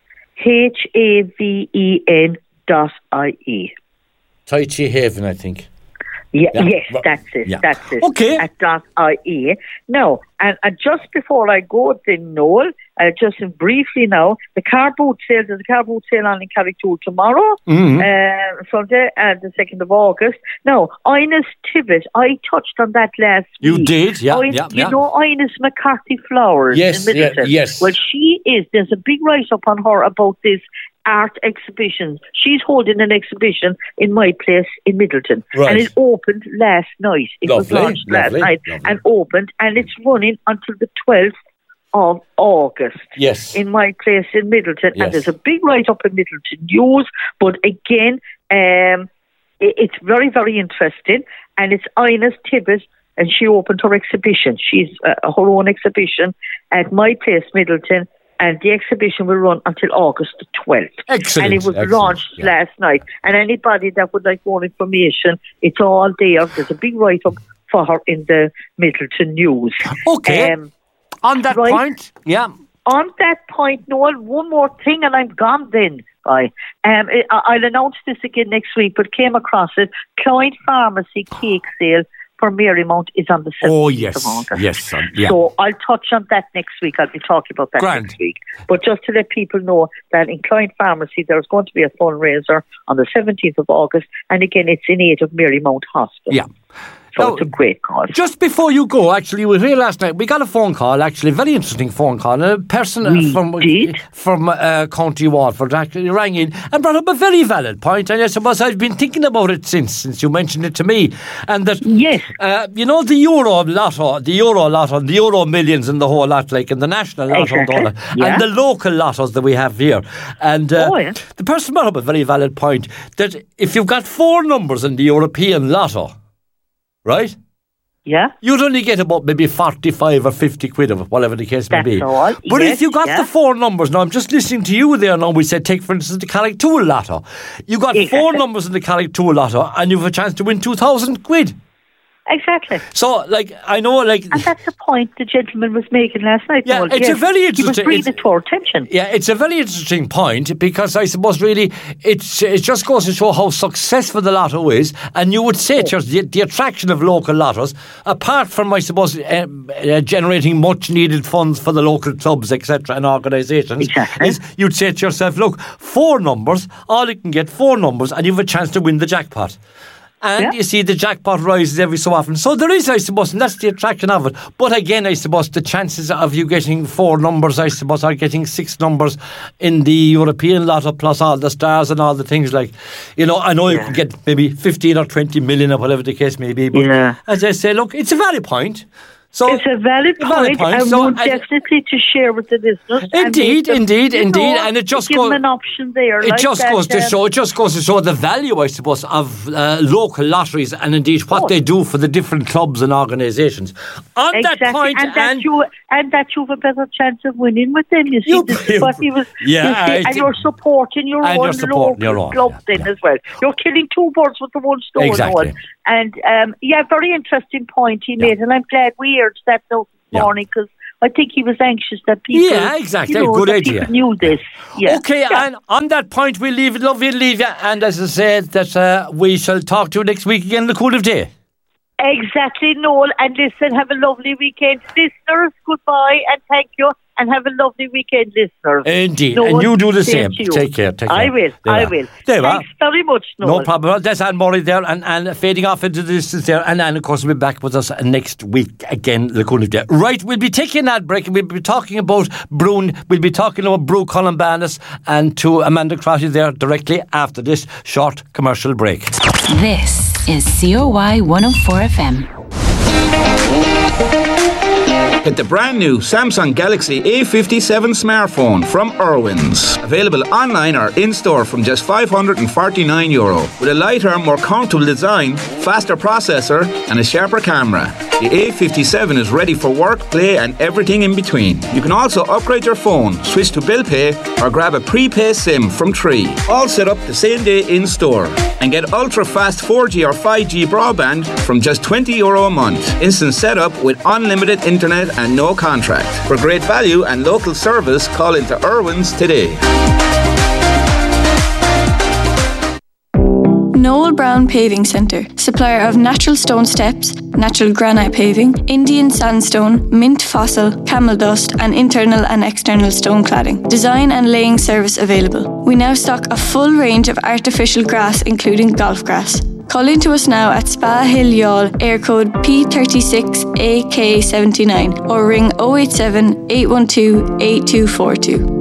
H A V E N dot I E. Tai Chi Haven, I think. Yeah, Yeah. yes, Right. that's it. Yeah. That's it. Okay. At dot I E. Now, and, and just before I go, then Noel, uh, just briefly now, the car boot sale. There's a car boot sale on in Carricktool tomorrow, Mhm. uh, Sunday, uh, the second of August. Now, Ines Tibbet, I touched on that last You week. did, yeah, Ines- yeah, You yeah. know Ines McCarthy Flowers Yes, in yeah, Middleton? yes. Well, she is. There's a big write-up on her about this art exhibition. She's holding an exhibition in my place in Middleton. Right. And it opened last night. It was Lovely, launched last lovely, night lovely. and opened, and it's running until the twelfth of August. Yes. In my place in Middleton. Yes. And there's a big write-up in Middleton News, but again, um, it, it's very, very interesting, and it's Ines Tibbet, and she opened her exhibition. She's uh, her own exhibition at my place, Middleton, and the exhibition will run until August the twelfth. Excellent, And it was excellent, launched yeah. last night. And anybody that would like more information, it's all there. There's a big write-up for her in the Middleton News. Okay. Um, On that right. point, yeah. On that point, Noel, one more thing, and I'm gone then. Bye. Um, I- I'll announce this again next week, but came across it. Clyde Pharmacy cake sale for Marymount is on the seventeenth Oh, of yes, August. yes, son, yeah. So I'll touch on that next week. I'll be talking about that Grand. next week. But just to let people know that in Clyde Pharmacy, there's going to be a fundraiser on the seventeenth of August, and again, it's in aid of Marymount Hospital. Yeah. So Now, it's a great cause. Just before you go, actually, we were here last night. We got a phone call, actually, a very interesting phone call. A person uh, We from did? from uh, County Waterford actually rang in and brought up a very valid point. And I suppose I've been thinking about it since, since you mentioned it to me. And that, yes, uh, you know, the Euro Lotto, the Euro Lotto, the Euro Millions and the whole lot, like, and the National Lotto and all Exactly, that, yeah. and the local lottos that we have here. And uh, Oh, yeah. the person brought up a very valid point that if you've got four numbers in the European Lotto, right? Yeah. You'd only get about maybe forty-five or fifty quid of it, whatever the case That's may be. all. But Yes, if you got yeah. the four numbers, now I'm just listening to you there now, we said take for instance the Carricktool Lotto. You got Exactly. four numbers in the Carricktool Lotto and you have a chance to win two thousand quid. Exactly. So, like, I know, like... And that's the point the gentleman was making last night. Yeah, Noel. it's a Yes. very He was interesting- bringing it's- it to our attention. Yeah, it's a very interesting point because I suppose really it's it just goes to show how successful the lotto is, and you would say to the, the attraction of local lottos, apart from I suppose uh, uh, generating much needed funds for the local clubs, et cetera, and organisations, Exactly. is you'd say to yourself, look, four numbers, all you can get four numbers, and you have a chance to win the jackpot. And Yeah. you see the jackpot rises every so often. So there is, I suppose, and that's the attraction of it. But again, I suppose the chances of you getting four numbers, I suppose, are getting six numbers in the European lotto plus all the stars and all the things like, you know, I know you Yeah. can get maybe fifteen or twenty million or whatever the case may be. But Yeah. as I say, look, it's a valid point. So It's a valid a valid point, point. and So one I- definitely to share with the listeners. and Indeed, make them, indeed, you indeed, know, and it just give goes- them an option there. It like just that, goes to um, show. It just goes to show the value, I suppose, of uh, local lotteries and indeed what they do for the different clubs and organisations. On exactly, that point, and that and you and that you have a better chance of winning with them. You see, You- this is what he was. Yeah, you see, I and think- you're supporting your And own you're supporting local your own, club yeah, then as well. You're killing two birds with the one stone. Exactly. Owen. And um, yeah, very interesting point he made, and I'm glad we urged that note this Yeah. morning because I think he was anxious that people. Yeah, exactly. You know, Good that idea. people knew this. Yeah. okay, Yeah. and on that point, we'll leave it. Love you, leave you. And as I said, that uh, we shall talk to you next week again. The cool of day. Exactly, Noel. And listen, have a lovely weekend, listeners. Goodbye, and thank you. And have a lovely weekend, listeners. Indeed, Noel, and you do the same. to you. Take care. Take care. I will. There I you are. will. There you are. Thanks very much, Noel. No problem. Well, that's Anne Murray there, and, and fading off into the distance there. And Anne, of course, will be back with us next week again. The cool of day. Right, we'll be taking that break, and we'll be talking about Brune. We'll be talking about Brew Columbanus and to Amanda Crotty there directly after this short commercial break. This is C O Y one oh four F M. Get the brand new Samsung Galaxy A fifty-seven smartphone from Irwin's. Available online or in-store from just five hundred forty-nine euro. With a lighter, more comfortable design, faster processor and a sharper camera. The A fifty-seven is ready for work, play and everything in between. You can also upgrade your phone, switch to bill pay or grab a prepaid SIM from Tree. All set up the same day in-store. And get ultra-fast four G or five G broadband from just twenty euro a month. Instant setup with unlimited internet and no contract. For great value and local service, call into Irwin's today. Noel Brown Paving Centre, supplier of natural stone steps, natural granite paving, Indian sandstone, mint fossil, camel dust and internal and external stone cladding. Design and laying service available. We now stock a full range of artificial grass including golf grass. Call in to us now at Spa Hill Yall, air code P thirty-six A K seventy-nine or ring oh eight seven, eight one two, eight two four two.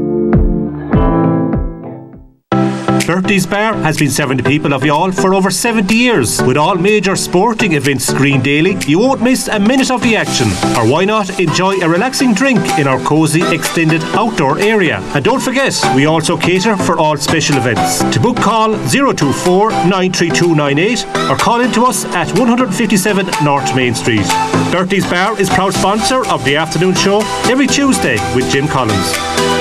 Bertie's Bar has been serving the people of Youghal for over seventy years. With all major sporting events screened daily, you won't miss a minute of the action. Or why not enjoy a relaxing drink in our cosy extended outdoor area. And don't forget, we also cater for all special events. To book, call zero two four, nine three two nine eight or call in to us at one fifty-seven North Main Street. Bertie's Bar is proud sponsor of the afternoon show every Tuesday with Jim Collins.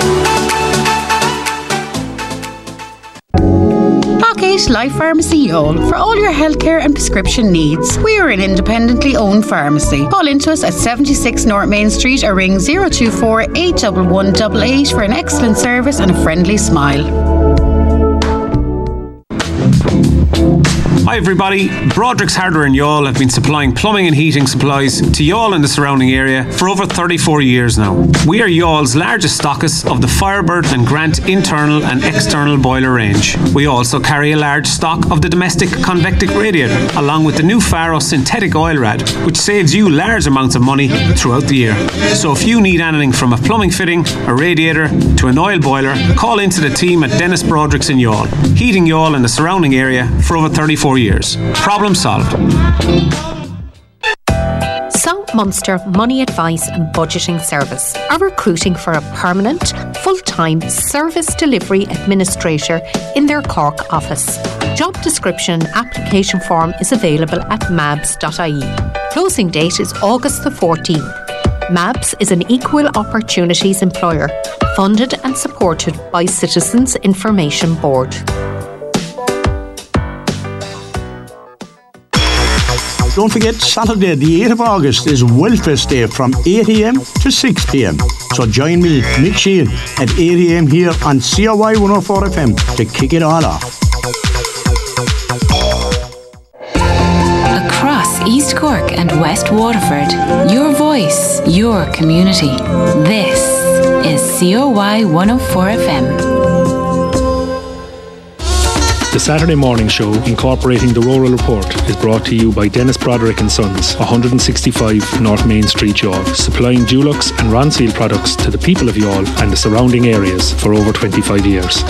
Pocket Life Pharmacy Youghal for all your healthcare and prescription needs. We are an independently owned pharmacy. Call into us at seventy-six North Main Street or ring zero two four, eight one one, eight eight for an excellent service and a friendly smile. Hi everybody, Broderick's Hardware in Youghal have been supplying plumbing and heating supplies to Youghal and the surrounding area for over thirty-four years now. We are Youghal's largest stockist of the Firebird and Grant internal and external boiler range. We also carry a large stock of the domestic convectic radiator, along with the new Faro synthetic oil rad, which saves you large amounts of money throughout the year. So if you need anything from a plumbing fitting, a radiator, to an oil boiler, call into the team at Dennis Broderick's in Youghal, heating Youghal and the surrounding area for over thirty-four years. Problem solved. South Munster Money Advice and Budgeting Service are recruiting for a permanent, full-time service delivery administrator in their Cork office. Job description and application form is available at mabs dot I E. Closing date is August the fourteenth. MABS is an equal opportunities employer, funded and supported by Citizens Information Board. Don't forget, Saturday the eighth of August is Wellfest Day from eight a m to six p m. So join me, Mick Sheehan, at eight a m here on C O Y one oh four F M to kick it all off. Across East Cork and West Waterford, your voice, your community. This is C O Y one oh four F M. The The Saturday morning show, incorporating the Rural Report, is brought to you by Dennis Broderick and Sons, one sixty-five North Main Street, Youghal, supplying Dulux and Ronseal products to the people of Youghal and the surrounding areas for over twenty-five years.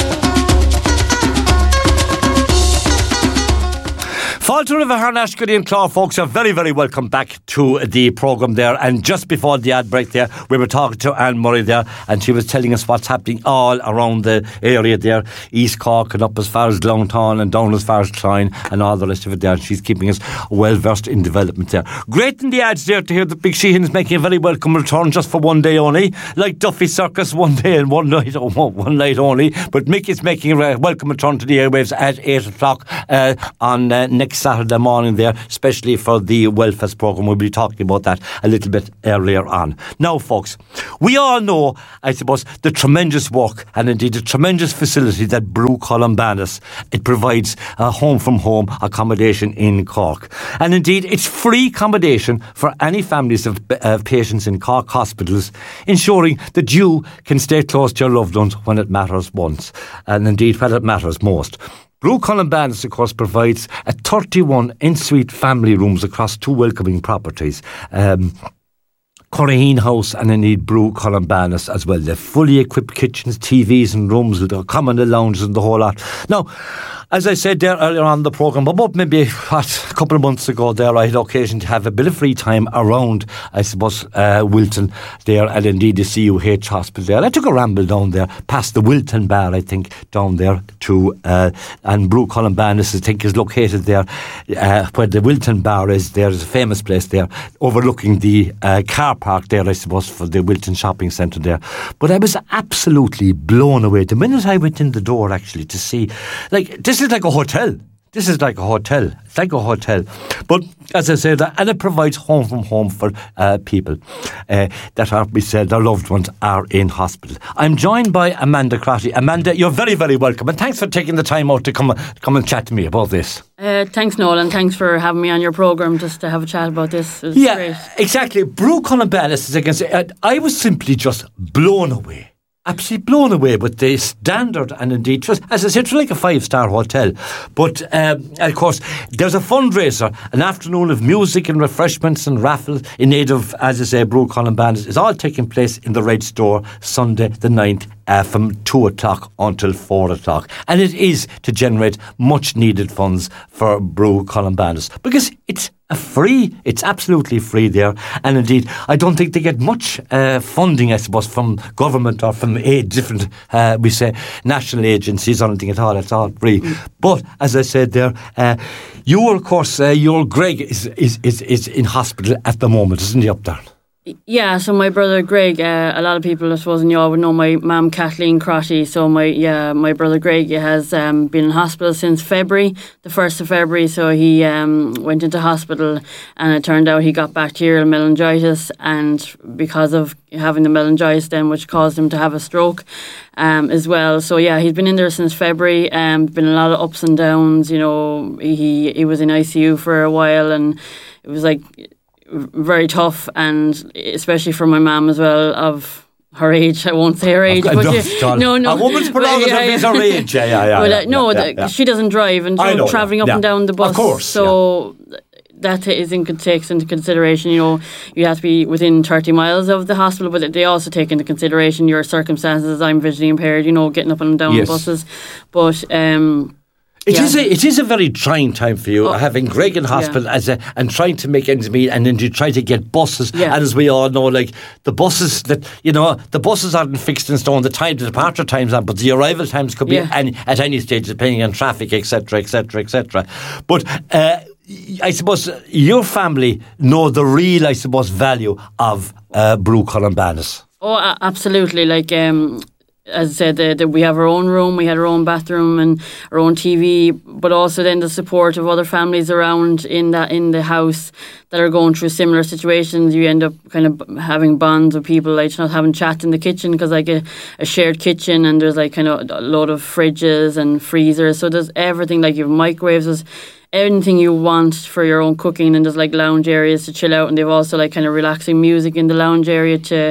Falter River Harnash, Goody and Claw, folks, are very, very welcome back to the programme there. And just before the ad break there, we were talking to Anne Murray there, and she was telling us what's happening all around the area there, East Cork and up as far as Downtown and down as far as Clyne and all the rest of it there. And she's keeping us well versed in development there. Great in the ads there to hear that Big Sheehan's making a very welcome return just for one day only, like Duffy Circus, one day and one night, oh, one night only. But Mick is making a welcome return to the airwaves at eight o'clock uh, on uh, next Saturday morning there, especially for the Wellfest programme. We'll be talking about that a little bit earlier on. Now, folks, we all know, I suppose, the tremendous work and indeed the tremendous facility that Brú Columbanus, it provides a home from home accommodation in Cork. And indeed, it's free accommodation for any families of uh, patients in Cork hospitals, ensuring that you can stay close to your loved ones when it matters once, and indeed when it matters most. Brú Columbanus, of course, provides a thirty-one en-suite family rooms across two welcoming properties. Um, Corraheen House and indeed Brú Columbanus as well. They're fully equipped kitchens, T Vs and rooms, they're common lounges and the whole lot. Now, as I said there earlier on the programme, about maybe what, a couple of months ago there, I had occasion to have a bit of free time around, I suppose, uh, Wilton there, and indeed the C U H hospital there. I took a ramble down there, past the Wilton Bar, I think, down there to, uh, and Brú Columbanus, I think, is located there, uh, where the Wilton Bar is. There's a famous place there, overlooking the uh, car park there, I suppose, for the Wilton shopping centre there. But I was absolutely blown away the minute I went in the door, actually, to see, like, this is like a hotel. This is like a hotel. It's like a hotel. But as I said, and it provides home from home for uh, people uh, that are, we said, their loved ones are in hospital. I'm joined by Amanda Crotty. Amanda, you're very, very welcome. And thanks for taking the time out to come, come and chat to me about this. Uh, thanks, Noel, and thanks for having me on your programme just to have a chat about this. It was yeah, great. Exactly. Brú Columbanus, as I can say, I was simply just blown away. Absolutely blown away with the standard and indeed, as I said, it's like a five-star hotel. But, um, of course, there's a fundraiser, an afternoon of music and refreshments and raffles in aid of, as I say, Brú Columbanus. It's all taking place in the Red Store Sunday the ninth uh, from two o'clock until four o'clock. And it is to generate much-needed funds for Brú Columbanus because it's a free, it's absolutely free there. And indeed, I don't think they get much uh, funding, I suppose, from government or from aid, different, uh, we say, national agencies or anything at all. It's all free. Mm. But, as I said there, uh, you, of course, uh, your Greg is, is, is, is in hospital at the moment, isn't he, up there? Yeah, so my brother Greg, uh, a lot of people I suppose in Youghal would know my mum Kathleen Crotty. So my yeah, my brother Greg has um, been in hospital since February, the first of February. So he um, went into hospital, and it turned out he got bacterial meningitis, and because of having the meningitis, then which caused him to have a stroke um, as well. So yeah, he's been in there since February. Um, been a lot of ups and downs. You know, he he was in I C U for a while, and it was like very tough, and especially for my mum as well, of her age. I won't say her age, but yeah, no, no. A woman's prerogative yeah, yeah. is her age. Yeah, yeah, yeah. But uh, yeah, no, yeah, the, yeah. she doesn't drive, and you know, travelling up yeah. and down the bus. Of course, so yeah. that is in, takes into consideration. You know, you have to be within thirty miles of the hospital, but they also take into consideration your circumstances. I'm visually impaired. You know, getting up and down yes. buses, but. Um, It yeah. is a it is a very trying time for you, oh, having Greg in hospital yeah. as a, and trying to make ends meet, and then you try to get buses. Yeah. And as we all know, like the buses that you know, the buses aren't fixed in stone. The time, the departure times are, but the arrival times could be yeah. any, at any stage, depending on traffic, et cetera, et cetera, et cetera. But uh, I suppose your family know the real, I suppose, value of uh, Brú Columbanus. Oh, absolutely! Like. Um, As I said, the, the, we have our own room, we had our own bathroom and our own T V, but also then the support of other families around in that in the house that are going through similar situations. You end up kind of having bonds with people, like not having chat in the kitchen because like a, a shared kitchen, and there's like kind of a load of fridges and freezers. So there's everything, like you have microwaves, there's anything you want for your own cooking, and there's like lounge areas to chill out, and they've also like kind of relaxing music in the lounge area to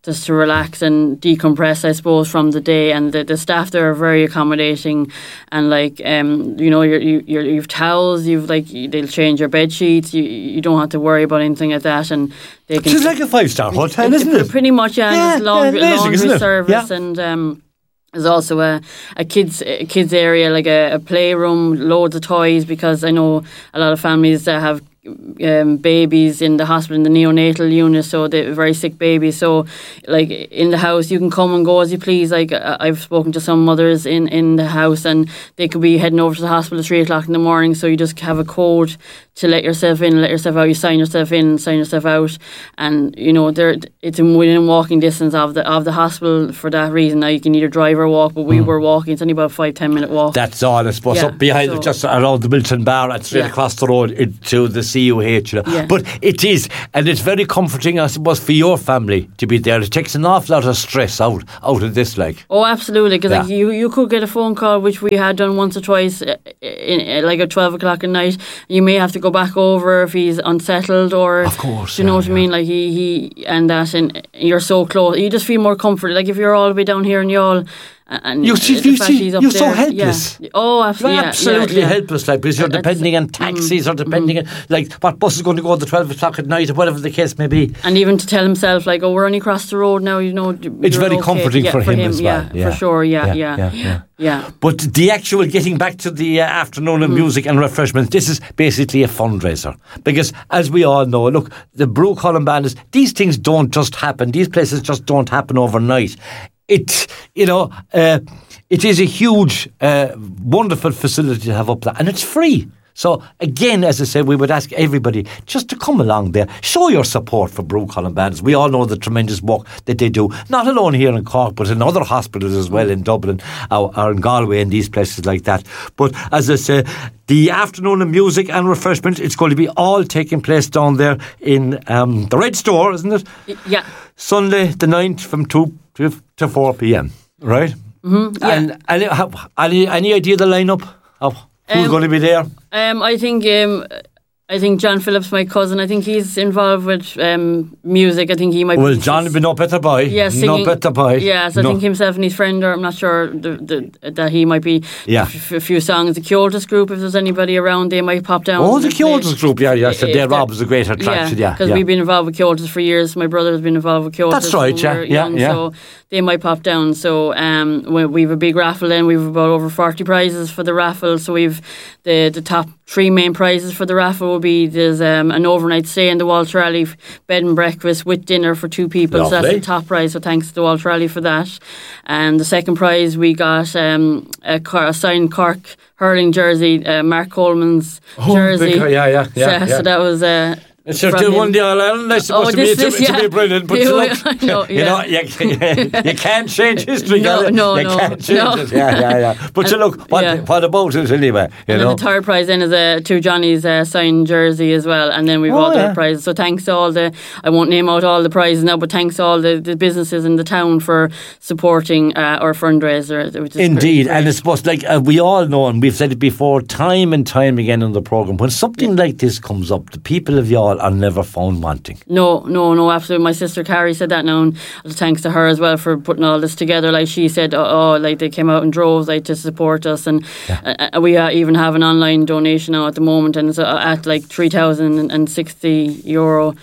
just to relax and decompress, I suppose, from the day. And the, the staff there are very accommodating, and like um, you know, you're, you you're, you've towels, you've like they'll change your bed sheets. You you don't have to worry about anything like that, and they can. It's like a five star hotel, isn't it? Pretty much, yeah. Yeah, There's laundry, yeah, amazing, laundry isn't it? service, Yeah. and um, there's also a a kids a kids area, like a, a playroom, loads of toys, because I know a lot of families that have um, babies in the hospital, in the neonatal unit, so they're very sick babies. So, like in the house, you can come and go as you please. Like I- I've spoken to some mothers in, in the house, and they could be heading over to the hospital at three o'clock in the morning. So you just have a code to let yourself in, let yourself out. You sign yourself in, sign yourself out, and you know there it's within walking distance of the of the hospital for that reason. Now you can either drive or walk, but we Mm. were walking. It's only about a five ten minute walk. That's all, I suppose. Yeah, Up behind, so- it, just around the Milton Bar, and straight Yeah. across the road into the C U H. You know. Yeah. But it is, and it's very comforting, I suppose, for your family to be there. It takes an awful lot of stress out out of this, like. Oh, absolutely. Because like Yeah. you, you could get a phone call, which we had done once or twice, uh, in, in, like at twelve o'clock at night. You may have to go back over if he's unsettled, or of course, do you know what I mean? Like he, he and that, and you're so close. You just feel more comforted. Like if you're all the way down here in Youghal, and You see- the you fact see- he's up you're so there, helpless. Yeah. Oh, absolutely. You're yeah, absolutely yeah, yeah. helpless, like, because you're That's- depending on taxis or depending on, like, what bus is going to go at the twelve o'clock at night or whatever the case may be. And even to tell himself, like, oh, we're only across the road now, you know. It's you're very okay. comforting Yeah, for him as well. Yeah, for sure. Yeah, yeah, yeah, yeah. yeah. But the actual getting back to the uh, afternoon of Mm. music and refreshments, this is basically a fundraiser. Because as we all know, look, the Brú Chulainn Bandits, these things don't just happen. These places just don't happen overnight. It, you know, uh, it is a huge, uh, wonderful facility to have up there, and it's free. So again, as I said, we would ask everybody just to come along there, show your support for Brú Chulainn Bandits. We all know the tremendous work that they do, not alone here in Cork, but in other hospitals as well, in Dublin or, or in Galway and these places like that. But as I say, the afternoon of music and refreshment, it's going to be all taking place down there in um, the Red Store, isn't it? Yeah. Sunday the ninth from two to four p.m, right? Mm-hmm, yeah. And any, have, any, any idea the lineup of who's Um, going to be there? Um, I think um, I think John Phillips, my cousin, I think he's involved with um, music. I think he might. Well, be John will be no better boy. Yeah, no singing. better boy. Yes, I No. think himself and his friend, or I'm not sure the, the, that he might be. Yeah. f- a few songs. The Kyotos group, if there's anybody around, they might pop down. Oh, the and play. Kyotos group, yeah, yeah. So If their that- Rob is a great attraction, yeah. because yeah. we've been involved with Kyotos for years. My brother has been involved with Kyotos. That's right, when yeah, we were yeah, young, yeah. So they might pop down. So um, we we have a big raffle then. We've about over forty prizes for the raffle. So we've the the top three main prizes for the raffle will be there's um, an overnight stay in the Walter Raleigh bed and breakfast with dinner for two people. So that's Lovely. the top prize. So thanks to the Walter Raleigh for that. And the second prize we got um, a, Cor- a signed Cork hurling jersey, uh, Mark Coleman's Oh, jersey. big- yeah, yeah, yeah, So, yeah. so that was. Uh, It's just from the him. one the Ireland, I suppose Oh, to, be, this to, is- to yeah. be brilliant, but Yeah, look, I know, you yeah. know, you, you can't change history, No, can you? no, you no, can't change no. it, yeah, yeah, yeah. But you And- look, what, yeah. what about it anyway, you and know? then the third prize then is a two Johnny's uh, signed jersey as well, and then we've Oh, all yeah. the prizes. So thanks to all the, I won't name out all the prizes now, but thanks to all the, the businesses in the town for supporting uh, our fundraiser. Which is Indeed, and it's supposed like uh, we all know, and we've said it before, time and time again on the programme, when something like this comes up, the people of Youghal are never found wanting. No, no, no, absolutely. My sister Carrie said that now, and thanks to her as well for putting all this together. Like she said, oh, oh like they came out in droves, like to support us, and uh, uh, we uh, even have an online donation now at the moment, and it's uh, at like three thousand and sixty euro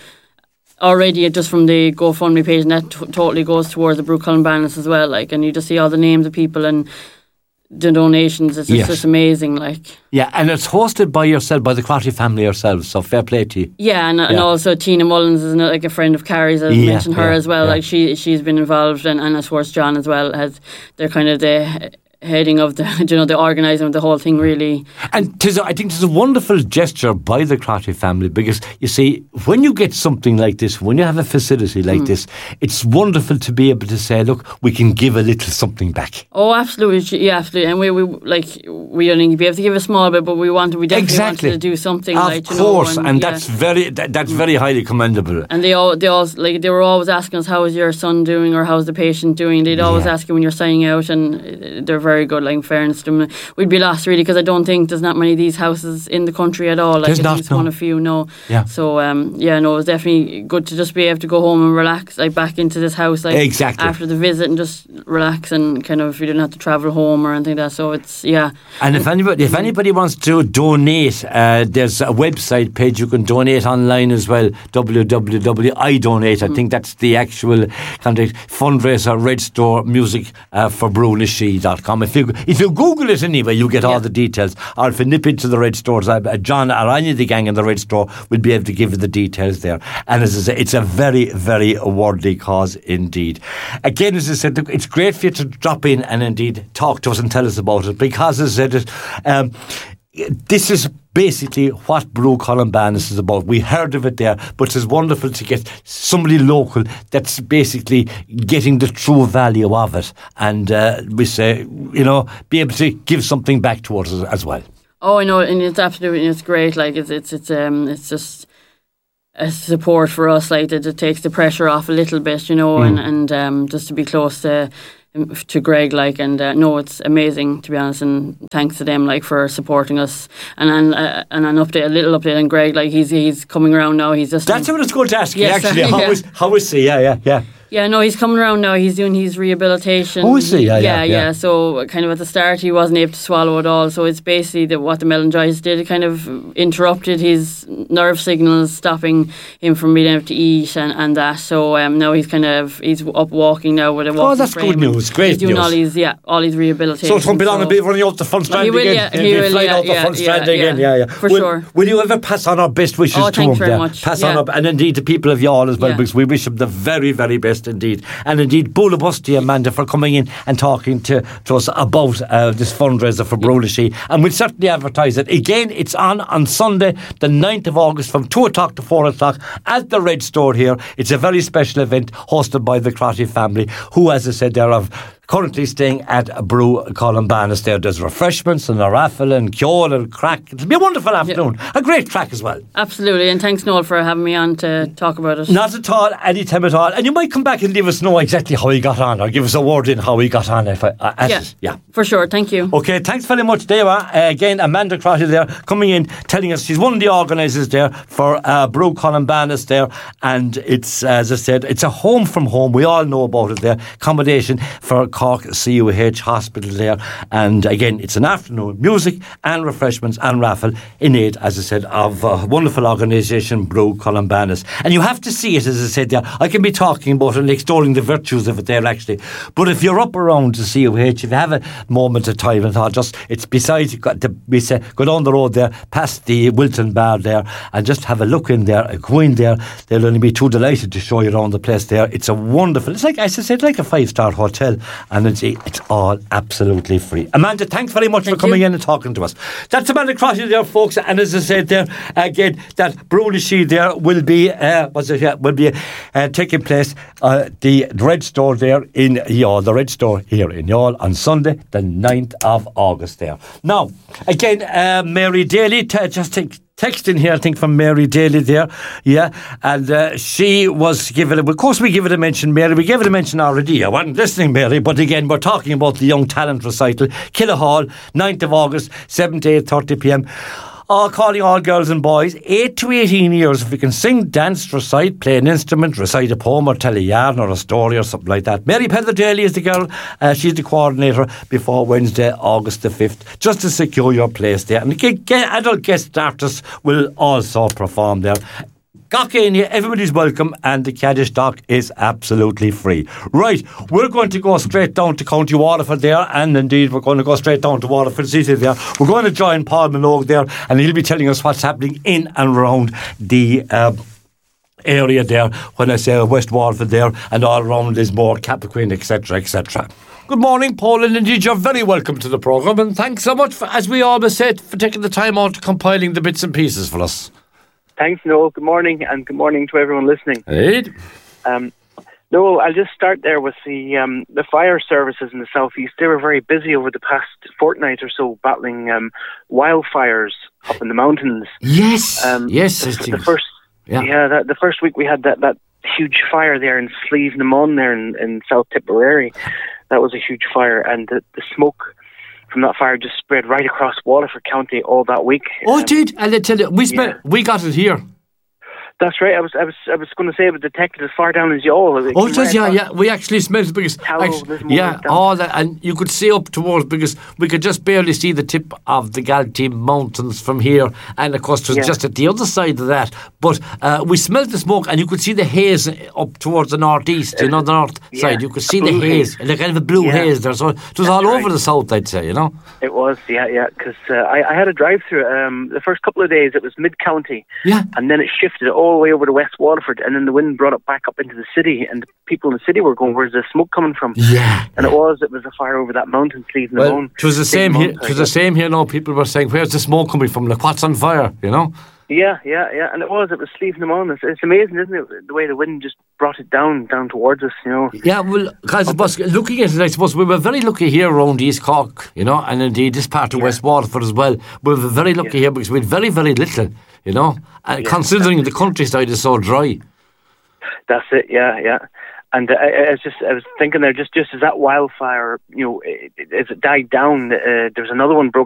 already just from the GoFundMe page, and that t- totally goes towards the Brú Chulainn Bandits as well. Like, and you just see all the names of people and the donations. It's, Yes. it's just amazing. Like. Yeah, and it's hosted by yourself, by the Crotty family yourselves, so fair play to you. Yeah, and, and Yeah. also Tina Mullins is like a friend of Carrie's. I Yeah, mentioned her yeah, as well. yeah. Like she, she's been involved, and, and of course John as well. Has they're kind of the heading of the, you know, the organising of the whole thing really. And tis, I think it's a wonderful gesture by the Crotty family, because you see, when you get something like this, when you have a facility like Mm. this, it's wonderful to be able to say, look, we can give a little something back. Oh, absolutely, yeah, absolutely. And we, we like we only be able to give a small bit, but we wanted, we definitely Exactly. wanted to do something. Of like, you course, know, and, yeah. that's very that, that's very highly commendable. And they all, they all, like, they were always asking us, how is your son doing, or how's the patient doing? They'd always Yeah. ask you when you're signing out, and uh, they're very good. Like, in fairness to them, we'd be lost really, because I don't think there's not many of these houses in the country at all. Like, There's at not, least no. one a few, no. Yeah. So um, yeah, no, it was definitely good to just be able to go home and relax, like back into this house, like Exactly. after the visit, and just relax, and kind of, you didn't have to travel home or anything like that. So it's yeah. And if anybody, if anybody wants to donate, uh, there's a website page you can donate online as well. w w w dot i donate. I think that's the actual contact fundraiser. Red Store Music uh, for Brunishi dot com. If you if you Google it anyway, you get all the details. Or if you nip into the Red Stores, uh, John or any of the gang in the Red Store will be able to give you the details there. And as I say, it's a very very worthy cause indeed. Again, as I said, look, it's great for you to drop in and indeed talk to us and tell us about it, because as I said, um, this is basically what Brú Columbanus is about. We heard of it there, but it's wonderful to get somebody local that's basically getting the true value of it, and uh, we say, you know, be able to give something back towards us as well. Oh, I know, and it's absolutely, it's great. Like, it's it's it's um it's just a support for us. Like, that it takes the pressure off a little bit, you know, Mm. and and um just to be close to. to Greg, like, and uh, no, it's amazing, to be honest, and thanks to them, like, for supporting us. And and, uh, and an update, a little update on Greg, like, he's he's coming around now. He's just That's what I was going to ask you, Yes, actually. uh, How yeah. is how is he? Yeah, yeah, yeah. Yeah, no, he's coming around now. He's doing his rehabilitation. Oh, is he? Yeah, yeah, yeah, yeah. So kind of at the start, he wasn't able to swallow at all. So it's basically that what the meningitis did. It kind of interrupted his nerve signals, stopping him from being able to eat and, and that. So um, now he's kind of he's up walking now with a walking Oh, that's frame. good news. Great He's doing news. all his yeah, all his rehabilitation. So it's going to be long, so. a bit running out the front strand He will, again. yeah, He'll he be will, flying yeah, out the yeah, front yeah, strand yeah, again. Yeah, yeah. for will, sure. Will you ever pass on our best wishes Oh, to thanks him? very there? much, Pass yeah. on up, and indeed the people of Youghal as well, Yeah. because we wish them the very, very best indeed. And indeed, Bula Bus to you, Amanda, for coming in and talking to, to us about uh, this fundraiser for Brunishi. And we'll certainly advertise it. Again, it's on on Sunday, the ninth of August, from two o'clock to four o'clock at the Red Store here. It's a very special event hosted by the Crotty family, who, as I said, they're of currently staying at Brú Columbanus there. There's refreshments and a raffle and ceol and crack. It'll be a wonderful afternoon. A great crack as well. Absolutely, and thanks, Noel, for having me on to talk about it. Not at all, any time at all. And you might come back and leave us know exactly how he got on, or give us a word in how he got on. If I, uh, at Yeah. it. yeah. For sure, thank you. Okay, thanks very much, there you are. Uh, again, Amanda Crotty there, coming in, telling us she's one of the organisers there for uh, Brú Columbanus there, and it's, as I said, it's a home from home. We all know about it there. Accommodation for Cork C U H Hospital there, and again, it's an afternoon, music and refreshments and raffle in aid, as I said, of a wonderful organisation, Brú Columbanus. And you have to see it, as I said there. I can be talking about it and extolling the virtues of it there, actually. But if you're up around to C U H, if you have a moment of time and thought, just, it's beside, you've got to, we say, go down the road there, past the Wilton Bar there, and just have a look in there, go in there. They'll only be too delighted to show you around the place there. It's a wonderful, it's like, as I said, like a five-star hotel, and it's, it's all absolutely free. Amanda, thanks very much Thank for coming you. in and talking to us. That's Amanda Crotty there, folks, and as I said there, again, that Brunishi there will be, uh, what's it, yeah, will be uh, taking place uh, the Red Store there in Youghal, the Red Store here in Youghal on Sunday, the ninth of August there. Now, again, uh, Mary Daly, t- just take text in here, I think, from Mary Daly there, yeah, and uh, she was given, of course we give it a mention, Mary, we gave it a mention already. I wasn't listening, Mary, but again, we're talking about the Young Talent Recital, Killahall, ninth of August, seven to eight thirty p.m. All calling all girls and boys, eight to eighteen years, if you can sing, dance, recite, play an instrument, recite a poem or tell a yarn or a story or something like that. Mary Heather Daly is the girl, uh, she's the coordinator before Wednesday, August the fifth, just to secure your place there. And get, get adult guest artists will also perform there. Gawkania, everybody's welcome, and the Caddish Dock is absolutely free. Right, we're going to go straight down to County Waterford there, and indeed we're going to go straight down to Waterford City there. We're going to join Paul Minogue there, and he'll be telling us what's happening in and around the uh, area there, when I say West Waterford there, and all around Lismore, Cappoquin, et cetera, et cetera. Good morning, Paul, and indeed you're very welcome to the programme, and thanks so much, for, as we always said, for taking the time out to compiling the bits and pieces for us. Thanks, Noel. Good morning, and good morning to everyone listening. Hey. Um, Noel, I'll just start there with the um, the fire services in the southeast. They were very busy over the past fortnight or so, battling um, wildfires up in the mountains. Yes, um, yes. The, the first, yeah, yeah that, the first week we had that, that huge fire there in Slieve na Mon there in, in South Tipperary. That was a huge fire, and the, the smoke from that fire just spread right across Waterford County all that week. Oh, um, it did. And I tell you, we smell, yeah. we got it here. That's right. I was, I was, I was going to say it was detected as far down as Youghal. It Oh, it came does, right yeah, across yeah. We actually smelled it because, Tallow, actually, there's more yeah, down. all that, and you could see up towards because we could just barely see the tip of the Galtee Mountains from here, and of course it was Yeah. just at the other side of that. But uh, we smelled the smoke, and you could see the haze up towards the northeast. You know, the north Yeah, side. You could see a the blue haze, haze. like kind of a blue Yeah. haze there. So it was That's all right. over the south, I'd say. You know. It was, yeah, yeah, because uh, I, I had a drive through. Um, the first couple of days it was mid county, Yeah. and then it shifted all the way over to West Waterford, and then the wind brought it back up into the city, and the people in the city were going, "Where's the smoke coming from?" Yeah. And it was, it was a fire over that mountain, Sleeve Well, Namone. it was the Big same here. mountain, It was the I guess. same here. Now people were saying, "Where's the smoke coming from? Like what's on fire?" You know. Yeah, yeah, yeah, and it was, it was Sleeve Namone. It's, it's amazing, isn't it? The way the wind just brought it down, down towards us, you know. Yeah, well, guys, I suppose, looking at it, I suppose we were very lucky here around East Cork, you know, and indeed this part of Yeah. West Waterford as well. We were very lucky Yeah. here because we had very, very little, you know, and Yeah, considering the countryside is so dry. That's it, yeah, yeah. And uh, I, I was just, I was thinking there, just, just as that wildfire, you know, it, it, as it died down, uh, there was another one broke